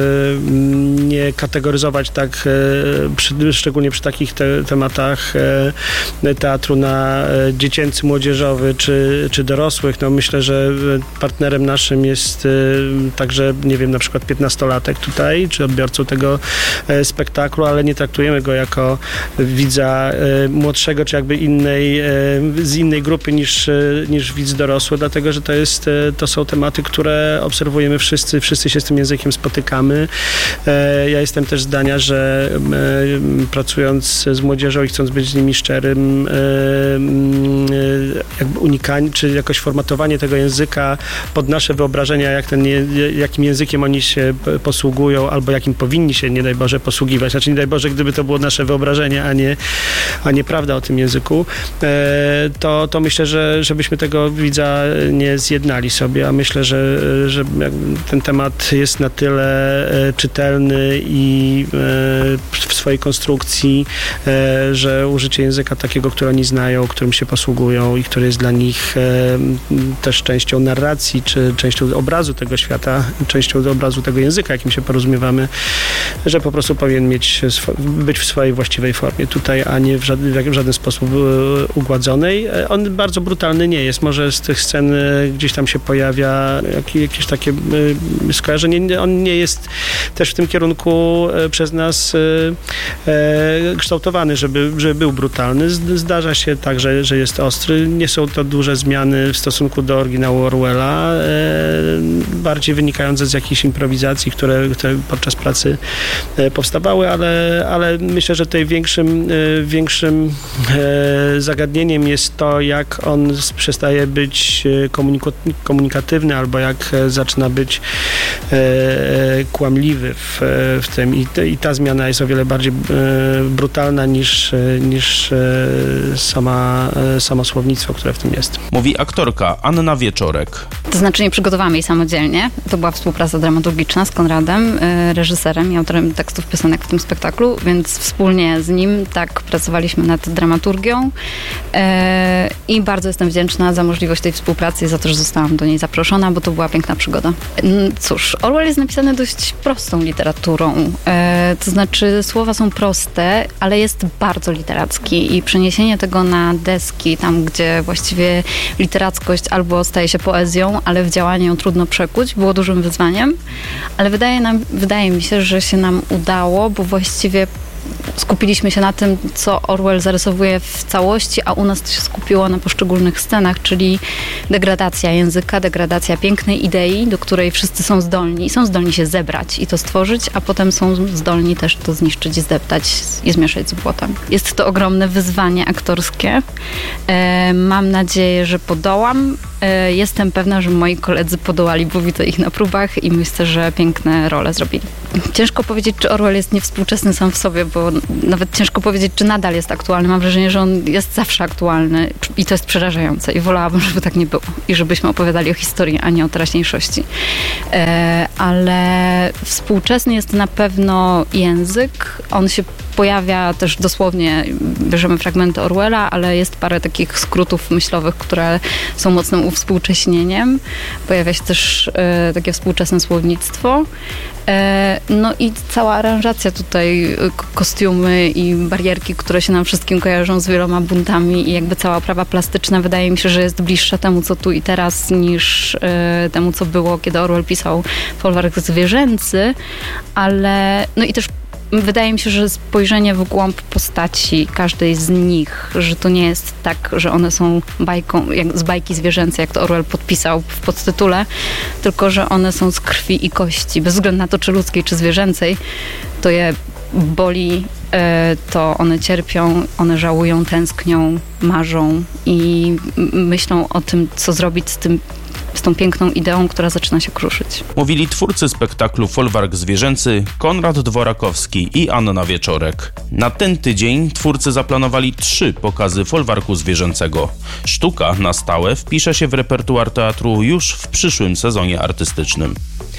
nie kategoryzować tak, przy, szczególnie przy takich te, tematach teatru na dziecięcy, młodzieżowy czy, czy dorosłych, no myślę, że partnerem naszym jest y, także, nie wiem, na przykład piętnastolatek tutaj, czy odbiorcą tego e, spektaklu, ale nie traktujemy go jako widza e, młodszego, czy jakby innej, e, z innej grupy niż, e, niż widz dorosły, dlatego, że to jest, e, to są tematy, które obserwujemy wszyscy, wszyscy się z tym językiem spotykamy. E, ja jestem też zdania, że e, pracując z młodzieżą i chcąc być z nimi szczerym, e, e, jakby unikanie, czy jakoś formatowanie tego języka pod nasze wyobrażenia, jak ten, jakim językiem oni się posługują, albo jakim powinni się, nie daj Boże, posługiwać. Znaczy, nie daj Boże, gdyby to było nasze wyobrażenie, a nie, a nie prawda o tym języku, to, to myślę, że żebyśmy tego widza nie zjednali sobie, a myślę, że, że ten temat jest na tyle czytelny i w swojej konstrukcji, że użycie języka takiego, który oni znają, którym się posługują i który jest dla nich też częścią narracji, czy częścią obrazu tego świata, częścią obrazu tego języka, jakim się porozumiewamy, że po prostu powinien mieć, być w swojej właściwej formie tutaj, a nie w żaden, w żaden sposób ugładzonej. On bardzo brutalny nie jest. Może z tych scen gdzieś tam się pojawia jakieś takie skojarzenie. On nie jest też w tym kierunku przez nas kształtowany, żeby, żeby był brutalny. Zdarza się tak, że, że jest ostry. Nie są to duże zmiany w stosunku do oryginału Orwella, bardziej wynikające z jakichś improwizacji, które, które podczas pracy powstawały, ale, ale myślę, że tutaj większym, większym zagadnieniem jest to, jak on przestaje być komunikatywny, albo jak zaczyna być kłamliwy w, w tym. I, i ta zmiana jest o wiele bardziej brutalna niż, niż sama, samo słownictwo, które w tym jest. Mówi aktorka Anna Wieczorek. To znaczy nie przygotowałam jej samodzielnie. To była współpraca dramaturgiczna z Konradem, reżyserem i autorem tekstów piosenek w tym spektaklu, więc wspólnie z nim tak pracowaliśmy nad dramaturgią e, i bardzo jestem wdzięczna za możliwość tej współpracy i za to, że zostałam do niej zaproszona, bo to była piękna przygoda. Cóż, Orwell jest napisany dość prostą literaturą, e, to znaczy słowa są proste, ale jest bardzo literacki i przeniesienie tego na deski, tam gdzie właściwie literackość albo staje się poezją, ale w działaniu ją trudno przekuć, było dużym wyzwaniem, ale wydaje nam, wydaje mi się, że się nam udało, bo właściwie skupiliśmy się na tym, co Orwell zarysowuje w całości, a u nas to się skupiło na poszczególnych scenach, czyli degradacja języka, degradacja pięknej idei, do której wszyscy są zdolni i są zdolni się zebrać i to stworzyć, a potem są zdolni też to zniszczyć i zdeptać i zmieszać z błotem. Jest to ogromne wyzwanie aktorskie. E, mam nadzieję, że podołam. E, jestem pewna, że moi koledzy podołali, bo widzę ich na próbach i myślę, że piękne role zrobili. Ciężko powiedzieć, czy Orwell jest niewspółczesny sam w sobie, bo nawet ciężko powiedzieć, czy nadal jest aktualny. Mam wrażenie, że on jest zawsze aktualny i to jest przerażające i wolałabym, żeby tak nie było i żebyśmy opowiadali o historii, a nie o teraźniejszości. E, ale współczesny jest na pewno język. On się pojawia też dosłownie, bierzemy fragmenty Orwella, ale jest parę takich skrótów myślowych, które są mocnym uwspółcześnieniem. Pojawia się też e, takie współczesne słownictwo. E, no i cała aranżacja tutaj, kostiumy i barierki, które się nam wszystkim kojarzą z wieloma buntami i jakby cała oprawa plastyczna wydaje mi się, że jest bliższa temu, co tu i teraz, niż e, temu, co było, kiedy Orwell pisał Folwark zwierzęcy, ale no i też wydaje mi się, że spojrzenie w głąb postaci każdej z nich, że to nie jest tak, że one są bajką, jak z bajki zwierzęcej, jak to Orwell podpisał w podtytule, tylko że one są z krwi i kości. Bez względu na to, czy ludzkiej, czy zwierzęcej, to je boli, to one cierpią, one żałują, tęsknią, marzą i myślą o tym, co zrobić z tym, z tą piękną ideą, która zaczyna się kruszyć. Mówili twórcy spektaklu Folwark zwierzęcy Konrad Dworakowski i Anna Wieczorek. Na ten tydzień twórcy zaplanowali trzy pokazy folwarku zwierzęcego. Sztuka na stałe wpisze się w repertuar teatru już w przyszłym sezonie artystycznym.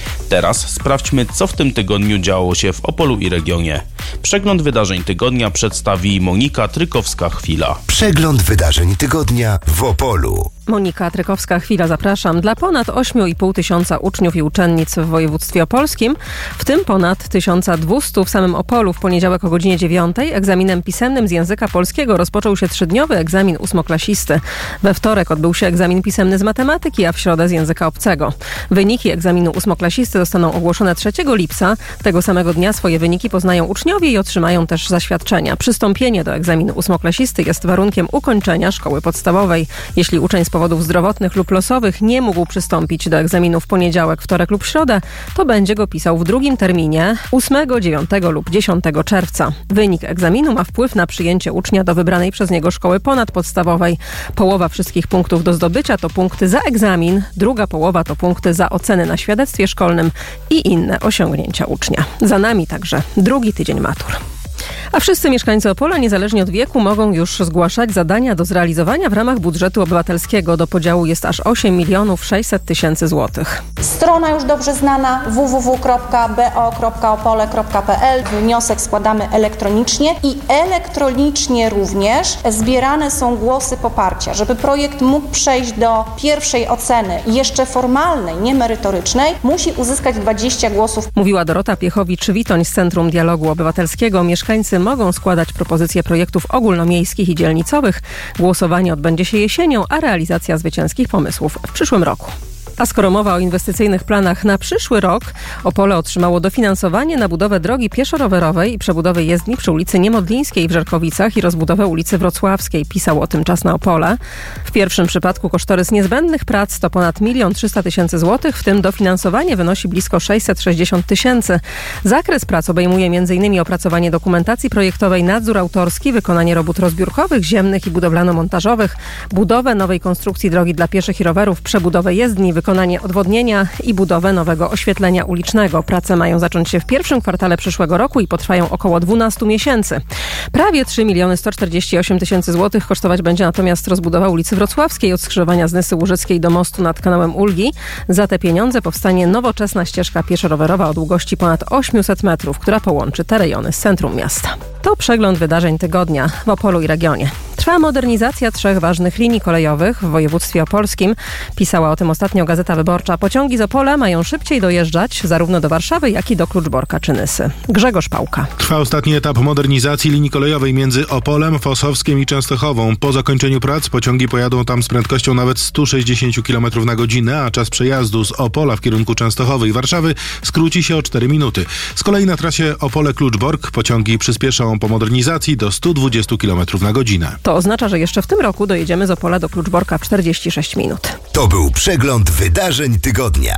Teraz sprawdźmy, co w tym tygodniu działo się w Opolu i regionie. Przegląd wydarzeń tygodnia przedstawi Monika Trykowska-Chwila. Przegląd wydarzeń tygodnia w Opolu. Monika Trykowska-Chwila, zapraszam. Dla ponad osiem i pół tysiąca uczniów i uczennic w województwie opolskim, w tym ponad tysiąc dwieście w samym Opolu, w poniedziałek o godzinie dziewiątej egzaminem pisemnym z języka polskiego rozpoczął się trzydniowy egzamin ósmoklasisty. We wtorek odbył się egzamin pisemny z matematyki, a w środę z języka obcego. Wyniki egzaminu ósmoklasisty zostaną ogłoszone trzeciego lipca. Tego samego dnia swoje wyniki poznają uczniowie i otrzymają też zaświadczenia. Przystąpienie do egzaminu ósmoklasisty jest warunkiem ukończenia szkoły podstawowej. Jeśli uczeń z powodów zdrowotnych lub losowych nie mógł przystąpić do egzaminu w poniedziałek, wtorek lub środę, to będzie go pisał w drugim terminie ósmego, dziewiątego lub dziesiątego czerwca. Wynik egzaminu ma wpływ na przyjęcie ucznia do wybranej przez niego szkoły ponadpodstawowej. Połowa wszystkich punktów do zdobycia to punkty za egzamin, druga połowa to punkty za oceny na świadectwie szkolnym i inne osiągnięcia ucznia. Za nami także drugi tydzień matur. A wszyscy mieszkańcy Opola, niezależnie od wieku, mogą już zgłaszać zadania do zrealizowania w ramach budżetu obywatelskiego. Do podziału jest aż osiem milionów sześćset tysięcy złotych. Strona już dobrze znana w w w kropka b o kropka opole kropka p l. Wniosek składamy elektronicznie i elektronicznie również zbierane są głosy poparcia, żeby projekt mógł przejść do pierwszej oceny, jeszcze formalnej, nie merytorycznej, musi uzyskać dwadzieścia głosów. Mówiła Dorota Piechowicz-Witoń z Centrum Dialogu Obywatelskiego. Mieszkańcy mogą składać propozycje projektów ogólnomiejskich i dzielnicowych. Głosowanie odbędzie się jesienią, a realizacja zwycięskich pomysłów w przyszłym roku. A skoro mowa o inwestycyjnych planach na przyszły rok, Opole otrzymało dofinansowanie na budowę drogi pieszo-rowerowej i przebudowę jezdni przy ulicy Niemodlińskiej w Żerkowicach i rozbudowę ulicy Wrocławskiej, pisał o tym Czas na Opole. W pierwszym przypadku kosztorys niezbędnych prac to ponad milion trzysta tysięcy złotych, w tym dofinansowanie wynosi blisko sześćset sześćdziesiąt tysięcy. Zakres prac obejmuje m.in. opracowanie dokumentacji projektowej, nadzór autorski, wykonanie robót rozbiórkowych, ziemnych i budowlano-montażowych, budowę nowej konstrukcji drogi dla pieszych i rowerów, przebudowę jezdni, wykonanie wykonanie odwodnienia i budowę nowego oświetlenia ulicznego. Prace mają zacząć się w pierwszym kwartale przyszłego roku i potrwają około dwunastu miesięcy. Prawie trzy miliony sto czterdzieści osiem tysięcy złotych kosztować będzie natomiast rozbudowa ulicy Wrocławskiej od skrzyżowania Znysy Łużyckiej do mostu nad kanałem Ulgi. Za te pieniądze powstanie nowoczesna ścieżka pieszo-rowerowa o długości ponad osiemset metrów, która połączy te rejony z centrum miasta. To przegląd wydarzeń tygodnia w Opolu i regionie. Trwa modernizacja trzech ważnych linii kolejowych w województwie opolskim. Pisała o tym ostatnio Gazeta Wyborcza. Pociągi z Opola mają szybciej dojeżdżać zarówno do Warszawy, jak i do Kluczborka czy Nysy. Grzegorz Pałka. Trwa ostatni etap modernizacji linii kolejowej między Opolem, Fosowskiem i Częstochową. Po zakończeniu prac pociągi pojadą tam z prędkością nawet sto sześćdziesiąt kilometrów na godzinę, a czas przejazdu z Opola w kierunku Częstochowy i Warszawy skróci się o cztery minuty. Z kolei na trasie Opole-Kluczbork pociągi przyspieszą po modernizacji do sto dwadzieścia kilometrów na godzinę. To oznacza, że jeszcze w tym roku dojedziemy z Opola do Kluczborka w czterdzieści sześć minut. To był przegląd wydarzeń tygodnia.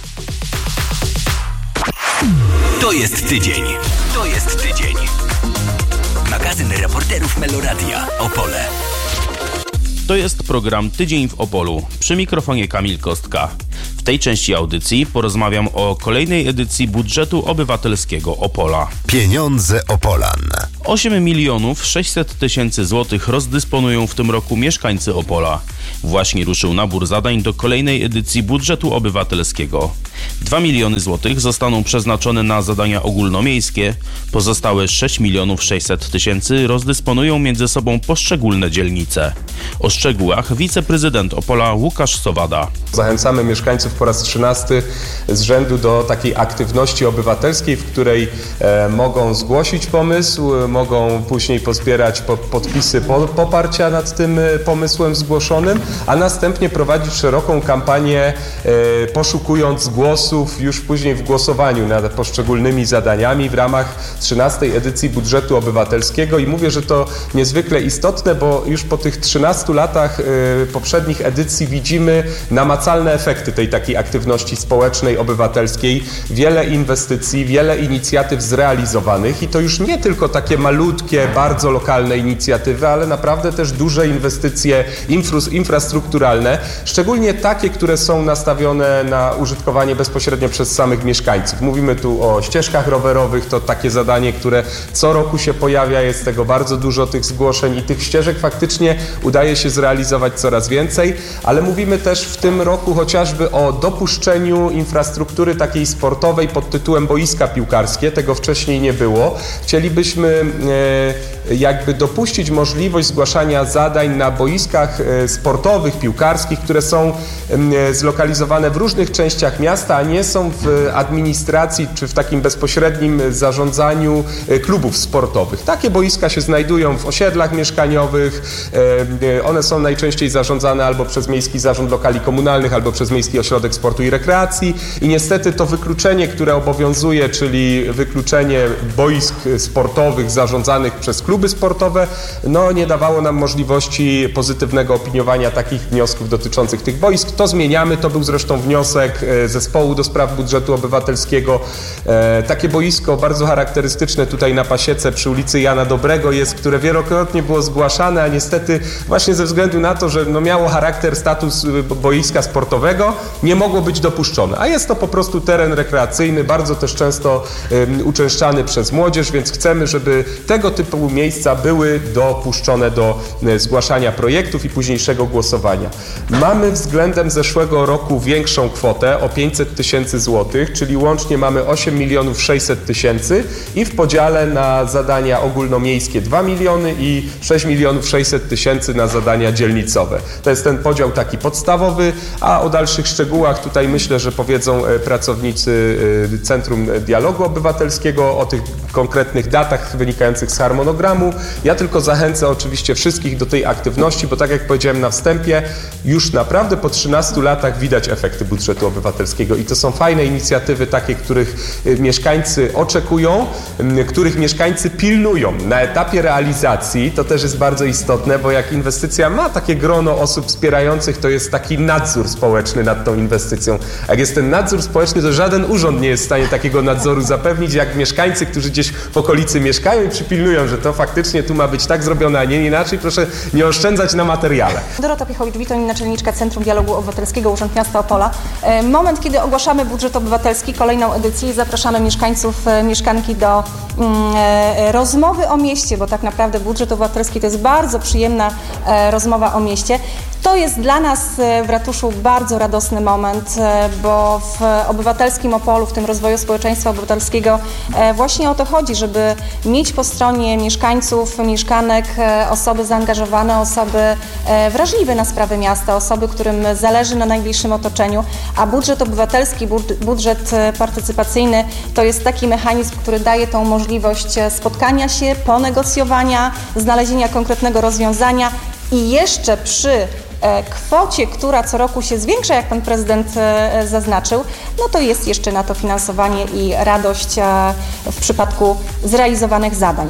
To jest tydzień. To jest tydzień. Magazyn reporterów Meloradia. Opole. To jest program Tydzień w Opolu. Przy mikrofonie Kamil Kostka. W tej części audycji porozmawiam o kolejnej edycji budżetu obywatelskiego Opola. Pieniądze Opolan. osiem milionów sześćset tysięcy złotych rozdysponują w tym roku mieszkańcy Opola. Właśnie ruszył nabór zadań do kolejnej edycji budżetu obywatelskiego. dwa miliony złotych zostaną przeznaczone na zadania ogólnomiejskie, pozostałe sześć milionów sześćset tysięcy rozdysponują między sobą poszczególne dzielnice. O szczegółach wiceprezydent Opola Łukasz Sowada. Zachęcamy mieszkańców po raz trzynasty z rzędu do takiej aktywności obywatelskiej, w której e, mogą zgłosić pomysł, mogą później pozbierać po, podpisy po, poparcia nad tym pomysłem zgłoszonym, a następnie prowadzić szeroką kampanię e, poszukując głosów już później w głosowaniu nad poszczególnymi zadaniami w ramach trzynastej edycji budżetu obywatelskiego. I mówię, że to niezwykle istotne, bo już po tych trzynastu latach e, poprzednich edycji widzimy namacalne efekty tej takiej aktywności społecznej, obywatelskiej. Wiele inwestycji, wiele inicjatyw zrealizowanych i to już nie tylko takie malutkie, bardzo lokalne inicjatywy, ale naprawdę też duże inwestycje infrastrukturalne, szczególnie takie, które są nastawione na użytkowanie bezpośrednio przez samych mieszkańców. Mówimy tu o ścieżkach rowerowych, to takie zadanie, które co roku się pojawia, jest tego bardzo dużo, tych zgłoszeń i tych ścieżek faktycznie udaje się zrealizować coraz więcej, ale mówimy też w tym roku chociażby o dopuszczeniu infrastruktury takiej sportowej pod tytułem boiska piłkarskie. Tego wcześniej nie było. Chcielibyśmy e, jakby dopuścić możliwość zgłaszania zadań na boiskach e, sportowych, piłkarskich, które są e, zlokalizowane w różnych częściach miasta, a nie są w administracji czy w takim bezpośrednim zarządzaniu e, klubów sportowych. Takie boiska się znajdują w osiedlach mieszkaniowych. E, one są najczęściej zarządzane albo przez Miejski Zarząd Lokali Komunalnych, albo przez Miejski Ośrodek Sportu i Rekreacji i niestety to wykluczenie, które obowiązuje, czyli wykluczenie boisk sportowych zarządzanych przez kluby sportowe, no nie dawało nam możliwości pozytywnego opiniowania takich wniosków dotyczących tych boisk. To zmieniamy, to był zresztą wniosek zespołu do spraw budżetu obywatelskiego. E, takie boisko bardzo charakterystyczne tutaj na Pasiece przy ulicy Jana Dobrego jest, które wielokrotnie było zgłaszane, a niestety właśnie ze względu na to, że no miało charakter, status boiska sportowego, nie mogło być dopuszczone. A jest to po prostu teren rekreacyjny, bardzo też często um, uczęszczany przez młodzież, więc chcemy, żeby tego typu miejsca były dopuszczone do um, zgłaszania projektów i późniejszego głosowania. Mamy względem zeszłego roku większą kwotę o pięćset tysięcy złotych, czyli łącznie mamy osiem milionów sześćset tysięcy i w podziale na zadania ogólnomiejskie dwa miliony i sześć milionów sześćset tysięcy na zadania dzielnicowe. To jest ten podział taki podstawowy, a o dalszych szczegółach tutaj myślę, że powiedzą pracownicy Centrum Dialogu Obywatelskiego, o tych konkretnych datach wynikających z harmonogramu. Ja tylko zachęcę oczywiście wszystkich do tej aktywności, bo tak jak powiedziałem na wstępie, już naprawdę po trzynastu latach widać efekty budżetu obywatelskiego i to są fajne inicjatywy takie, których mieszkańcy oczekują, których mieszkańcy pilnują. Na etapie realizacji to też jest bardzo istotne, bo jak inwestycja ma takie grono osób wspierających, to jest taki nadzór społeczny nad tą inwestycją. Jak jest ten nadzór społeczny, to żaden urząd nie jest w stanie takiego nadzoru zapewnić, jak mieszkańcy, którzy gdzieś gdzieś w okolicy mieszkają i przypilnują, że to faktycznie tu ma być tak zrobione, a nie inaczej. Proszę nie oszczędzać na materiale. Dorota Piechowicz-Witoń, naczelniczka Centrum Dialogu Obywatelskiego Urząd Miasta Opola. Moment, kiedy ogłaszamy budżet obywatelski, kolejną edycję, zapraszamy mieszkańców, mieszkanki do mm, rozmowy o mieście, bo tak naprawdę budżet obywatelski to jest bardzo przyjemna e, rozmowa o mieście. To jest dla nas w ratuszu bardzo radosny moment, bo w obywatelskim Opolu, w tym rozwoju społeczeństwa obywatelskiego właśnie o to chodzi, żeby mieć po stronie mieszkańców, mieszkanek osoby zaangażowane, osoby wrażliwe na sprawy miasta, osoby, którym zależy na najbliższym otoczeniu, a budżet obywatelski, budżet partycypacyjny to jest taki mechanizm, który daje tą możliwość spotkania się, ponegocjowania, znalezienia konkretnego rozwiązania i jeszcze przy kwocie, która co roku się zwiększa, jak pan prezydent zaznaczył, no to jest jeszcze na to finansowanie i radość w przypadku zrealizowanych zadań.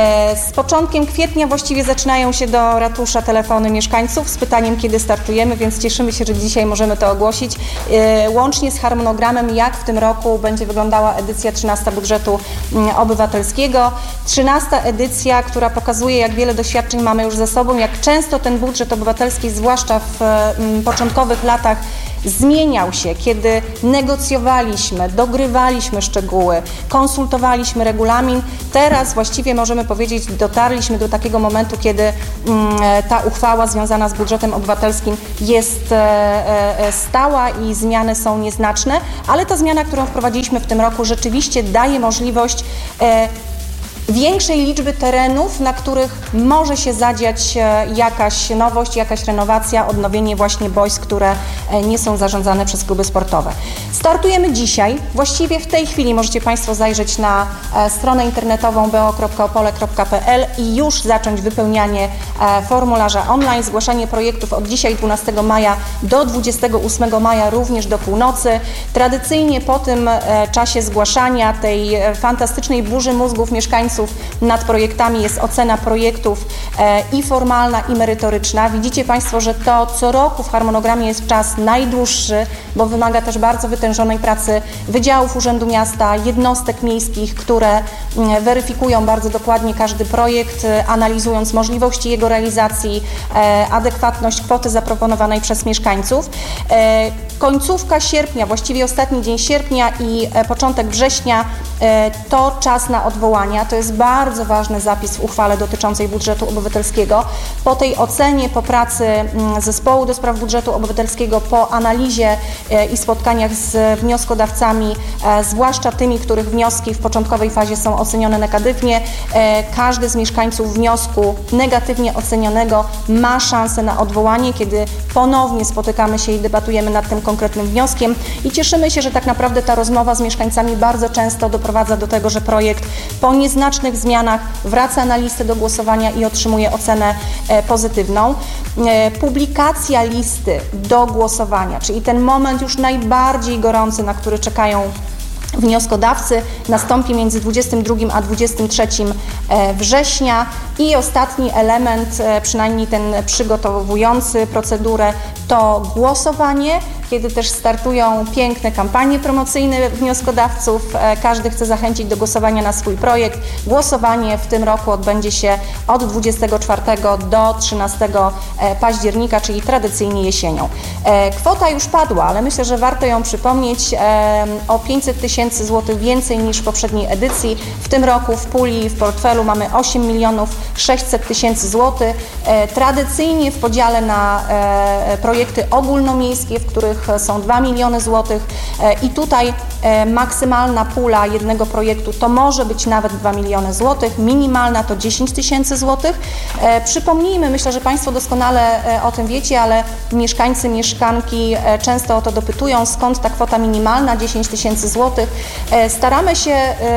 Z początkiem kwietnia właściwie zaczynają się do ratusza telefony mieszkańców z pytaniem, kiedy startujemy, więc cieszymy się, że dzisiaj możemy to ogłosić. Łącznie z harmonogramem, jak w tym roku będzie wyglądała edycja trzynasta budżetu obywatelskiego. trzynasta edycja, która pokazuje, jak wiele doświadczeń mamy już za sobą, jak często ten budżet obywatelski, zwłaszcza w początkowych latach, zmieniał się, kiedy negocjowaliśmy, dogrywaliśmy szczegóły, konsultowaliśmy regulamin. Teraz właściwie możemy powiedzieć, dotarliśmy do takiego momentu, kiedy mm, ta uchwała związana z budżetem obywatelskim jest e, e, stała i zmiany są nieznaczne, ale ta zmiana, którą wprowadziliśmy w tym roku, rzeczywiście daje możliwość e, większej liczby terenów, na których może się zadziać jakaś nowość, jakaś renowacja, odnowienie właśnie boisk, które nie są zarządzane przez kluby sportowe. Startujemy dzisiaj. Właściwie w tej chwili możecie Państwo zajrzeć na stronę internetową b o kropka opole kropka p l i już zacząć wypełnianie formularza online, zgłaszanie projektów od dzisiaj dwunastego maja do dwudziestego ósmego maja, również do północy. Tradycyjnie po tym czasie zgłaszania, tej fantastycznej burzy mózgów mieszkańców nad projektami jest ocena projektów e, i formalna, i merytoryczna. Widzicie Państwo, że to co roku w harmonogramie jest czas najdłuższy, bo wymaga też bardzo wytężonej pracy wydziałów Urzędu Miasta, jednostek miejskich, które m, weryfikują bardzo dokładnie każdy projekt, e, analizując możliwości jego realizacji, e, adekwatność kwoty zaproponowanej przez mieszkańców. E, końcówka sierpnia, właściwie ostatni dzień sierpnia i e, początek września e, to czas na odwołania. To jest bardzo ważny zapis w uchwale dotyczącej budżetu obywatelskiego. Po tej ocenie, po pracy zespołu do spraw budżetu obywatelskiego, po analizie i spotkaniach z wnioskodawcami, zwłaszcza tymi, których wnioski w początkowej fazie są ocenione negatywnie, każdy z mieszkańców wniosku negatywnie ocenionego ma szansę na odwołanie, kiedy ponownie spotykamy się i debatujemy nad tym konkretnym wnioskiem i cieszymy się, że tak naprawdę ta rozmowa z mieszkańcami bardzo często doprowadza do tego, że projekt po nieznacznych zmianach wraca na listę do głosowania i otrzymuje ocenę e, pozytywną. E, publikacja listy do głosowania, czyli ten moment już najbardziej gorący, na który czekają wnioskodawcy, nastąpi między dwudziestym drugim a dwudziestym trzecim września i ostatni element, przynajmniej ten przygotowujący procedurę, to głosowanie, kiedy też startują piękne kampanie promocyjne wnioskodawców. Każdy chce zachęcić do głosowania na swój projekt. Głosowanie w tym roku odbędzie się od dwudziestego czwartego do trzynastego października, czyli tradycyjnie jesienią. Kwota już padła, ale myślę, że warto ją przypomnieć. O pięćset tysięcy złotych więcej niż w poprzedniej edycji. W tym roku w puli, w portfelu mamy osiem milionów sześćset tysięcy złotych. Tradycyjnie w podziale na projekty ogólnomiejskie, w których są dwa miliony złotych i tutaj maksymalna pula jednego projektu to może być nawet dwa miliony złotych, minimalna to dziesięć tysięcy złotych. Przypomnijmy, myślę, że Państwo doskonale o tym wiecie, ale mieszkańcy, mieszkanki często o to dopytują, skąd ta kwota minimalna dziesięć tysięcy złotych. Staramy się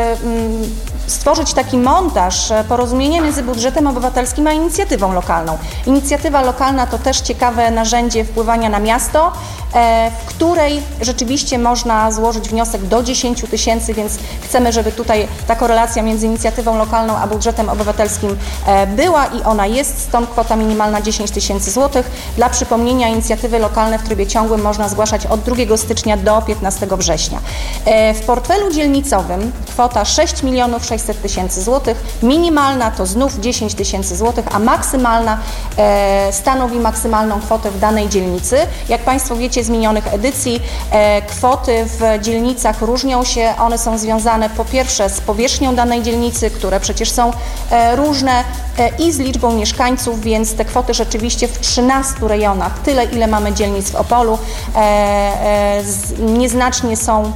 stworzyć taki montaż porozumienia między budżetem obywatelskim a inicjatywą lokalną. Inicjatywa lokalna to też ciekawe narzędzie wpływania na miasto. w której rzeczywiście można złożyć wniosek do dziesięć tysięcy, więc chcemy, żeby tutaj ta korelacja między inicjatywą lokalną a budżetem obywatelskim była i ona jest, stąd kwota minimalna dziesięć tysięcy złotych. Dla przypomnienia, inicjatywy lokalne w trybie ciągłym można zgłaszać od drugiego stycznia do piętnastego września. W portfelu dzielnicowym kwota sześć milionów sześćset tysięcy złotych, minimalna to znów dziesięć tysięcy złotych, a maksymalna e, stanowi maksymalną kwotę w danej dzielnicy. Jak Państwo wiecie z minionych edycji, e, kwoty w dzielnicach różnią się, one są związane po pierwsze z powierzchnią danej dzielnicy, które przecież są e, różne e, i z liczbą mieszkańców, więc te kwoty rzeczywiście w trzynastu rejonach, tyle ile mamy dzielnic w Opolu, e, e, z, nieznacznie są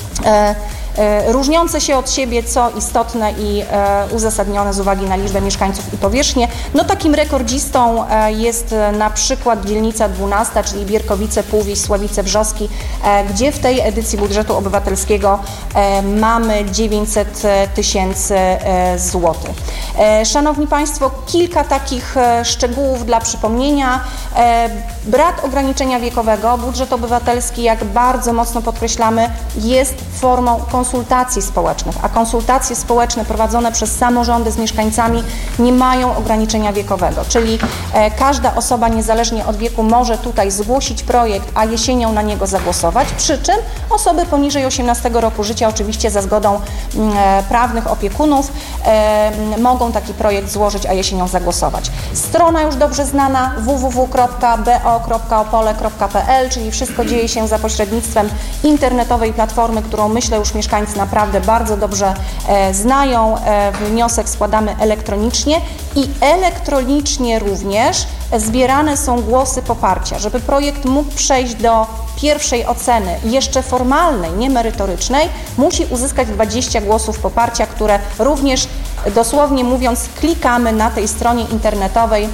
e, różniące się od siebie, co istotne i e, uzasadnione z uwagi na liczbę mieszkańców i powierzchnię. No takim rekordzistą e, jest e, na przykład dzielnica dwunasta, czyli Bierkowice, Półwieś, Sławice, Wrzoski, e, gdzie w tej edycji budżetu obywatelskiego e, mamy dziewięćset tysięcy e, złotych. E, Szanowni Państwo, kilka takich e, szczegółów dla przypomnienia. E, brak ograniczenia wiekowego. Budżet obywatelski, jak bardzo mocno podkreślamy, jest formą konsultacji społecznych, a konsultacje społeczne prowadzone przez samorządy z mieszkańcami nie mają ograniczenia wiekowego, czyli e, każda osoba niezależnie od wieku może tutaj zgłosić projekt, a jesienią na niego zagłosować, przy czym osoby poniżej osiemnastego roku życia, oczywiście za zgodą e, prawnych opiekunów, e, mogą taki projekt złożyć, a jesienią zagłosować. Strona już dobrze znana w w w kropka b o kropka opole kropka p l, czyli wszystko dzieje się za pośrednictwem internetowej platformy, którą myślę już mieszkańcy naprawdę bardzo dobrze e, znają. E, wniosek składamy elektronicznie i elektronicznie również zbierane są głosy poparcia. Żeby projekt mógł przejść do pierwszej oceny, jeszcze formalnej, nie merytorycznej, musi uzyskać dwadzieścia głosów poparcia, które również, dosłownie mówiąc, klikamy na tej stronie internetowej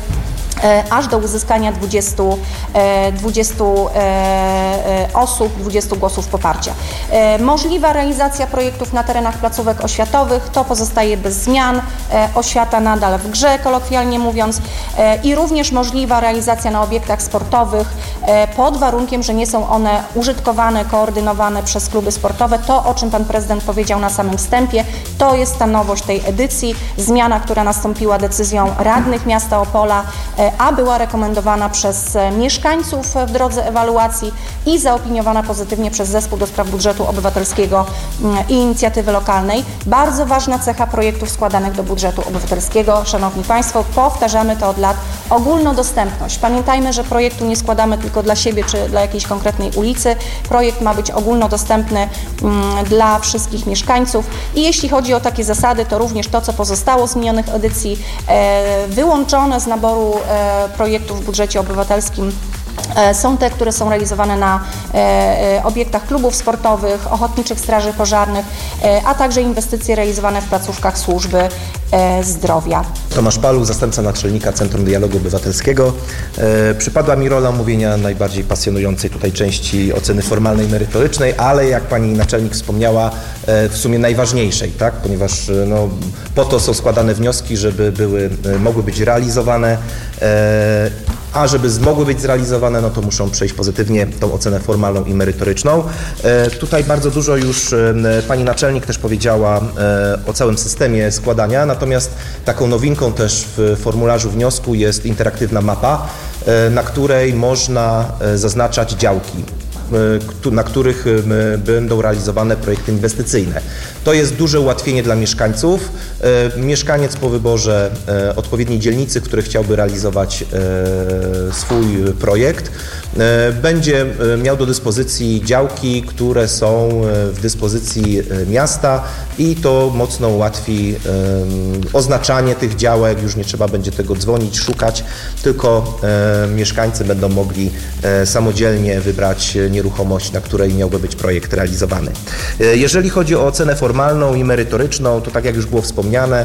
aż do uzyskania dwudziestu, dwudziestu osób, dwudziestu głosów poparcia. Możliwa realizacja projektów na terenach placówek oświatowych, to pozostaje bez zmian, oświata nadal w grze, kolokwialnie mówiąc, i również możliwa realizacja na obiektach sportowych pod warunkiem, że nie są one użytkowane, koordynowane przez kluby sportowe. To, o czym Pan Prezydent powiedział na samym wstępie, to jest ta nowość tej edycji, zmiana, która nastąpiła decyzją radnych miasta Opola, a była rekomendowana przez mieszkańców w drodze ewaluacji i zaopiniowana pozytywnie przez Zespół do Spraw Budżetu Obywatelskiego i Inicjatywy Lokalnej. Bardzo ważna cecha projektów składanych do budżetu obywatelskiego. Szanowni Państwo, powtarzamy to od lat, ogólnodostępność. Pamiętajmy, że projektu nie składamy tylko dla siebie czy dla jakiejś konkretnej ulicy. Projekt ma być ogólnodostępny dla wszystkich mieszkańców i jeśli chodzi o takie zasady, to również to, co pozostało z minionych edycji, wyłączone z naboru projektów w budżecie obywatelskim są te, które są realizowane na e, obiektach klubów sportowych, ochotniczych straży pożarnych, e, a także inwestycje realizowane w placówkach służby e, zdrowia. Tomasz Paluch, zastępca naczelnika Centrum Dialogu Obywatelskiego. E, przypadła mi rola mówienia najbardziej pasjonującej tutaj części oceny formalnej i merytorycznej, ale jak pani naczelnik wspomniała, e, w sumie najważniejszej, tak? Ponieważ e, no, po to są składane wnioski, żeby były, e, mogły być realizowane, e, a żeby mogły być zrealizowane, no to muszą przejść pozytywnie tą ocenę formalną i merytoryczną. E, tutaj bardzo dużo już e, pani naczelnik też powiedziała e, o całym systemie składania, natomiast taką nowinką też w formularzu wniosku jest interaktywna mapa, e, na której można e, zaznaczać działki, na których będą realizowane projekty inwestycyjne. To jest duże ułatwienie dla mieszkańców. Mieszkaniec po wyborze odpowiedniej dzielnicy, który chciałby realizować swój projekt, będzie miał do dyspozycji działki, które są w dyspozycji miasta i to mocno ułatwi oznaczanie tych działek. Już nie trzeba będzie tego dzwonić, szukać, tylko mieszkańcy będą mogli samodzielnie wybrać nieruchomość, na której miałby być projekt realizowany. Jeżeli chodzi o ocenę formalną i merytoryczną, to tak jak już było wspomniane,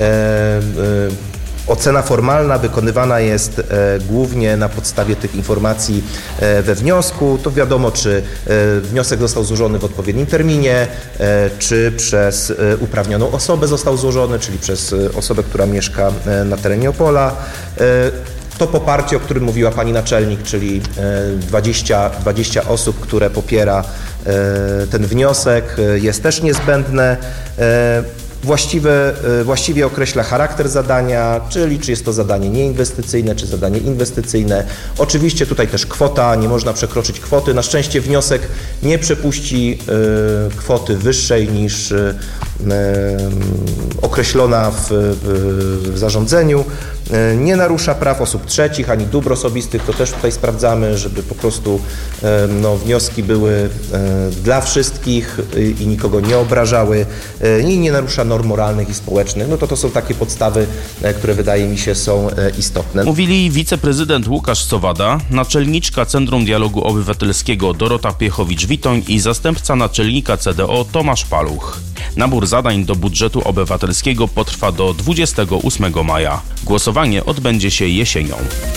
ocena formalna wykonywana jest e, głównie na podstawie tych informacji e, we wniosku. To wiadomo, czy e, wniosek został złożony w odpowiednim terminie, e, czy przez e, uprawnioną osobę został złożony, czyli przez e, osobę, która mieszka e, na terenie Opola. E, to poparcie, o którym mówiła pani naczelnik, czyli dwadzieścia, dwadzieścia osób, które popiera ten wniosek, jest też niezbędne. Właściwe, właściwie określa charakter zadania, czyli czy jest to zadanie nieinwestycyjne, czy zadanie inwestycyjne. Oczywiście tutaj też kwota, nie można przekroczyć kwoty. Na szczęście wniosek nie przepuści y, kwoty wyższej niż y, określona w, w, w zarządzeniu. Y, nie narusza praw osób trzecich ani dóbr osobistych. To też tutaj sprawdzamy, żeby po prostu y, no, wnioski były y, dla wszystkich y, i nikogo nie obrażały y, i nie narusza norm moralnych i społecznych. No to to są takie podstawy, które wydaje mi się są istotne. Mówili wiceprezydent Łukasz Sowada, naczelniczka Centrum Dialogu Obywatelskiego Dorota Piechowicz-Witoń i zastępca naczelnika C D O Tomasz Paluch. Nabór zadań do budżetu obywatelskiego potrwa do dwudziestego ósmego maja. Głosowanie odbędzie się jesienią.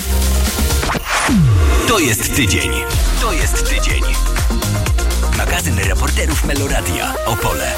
To jest tydzień. To jest tydzień. Magazyn reporterów Meloradia. Opole.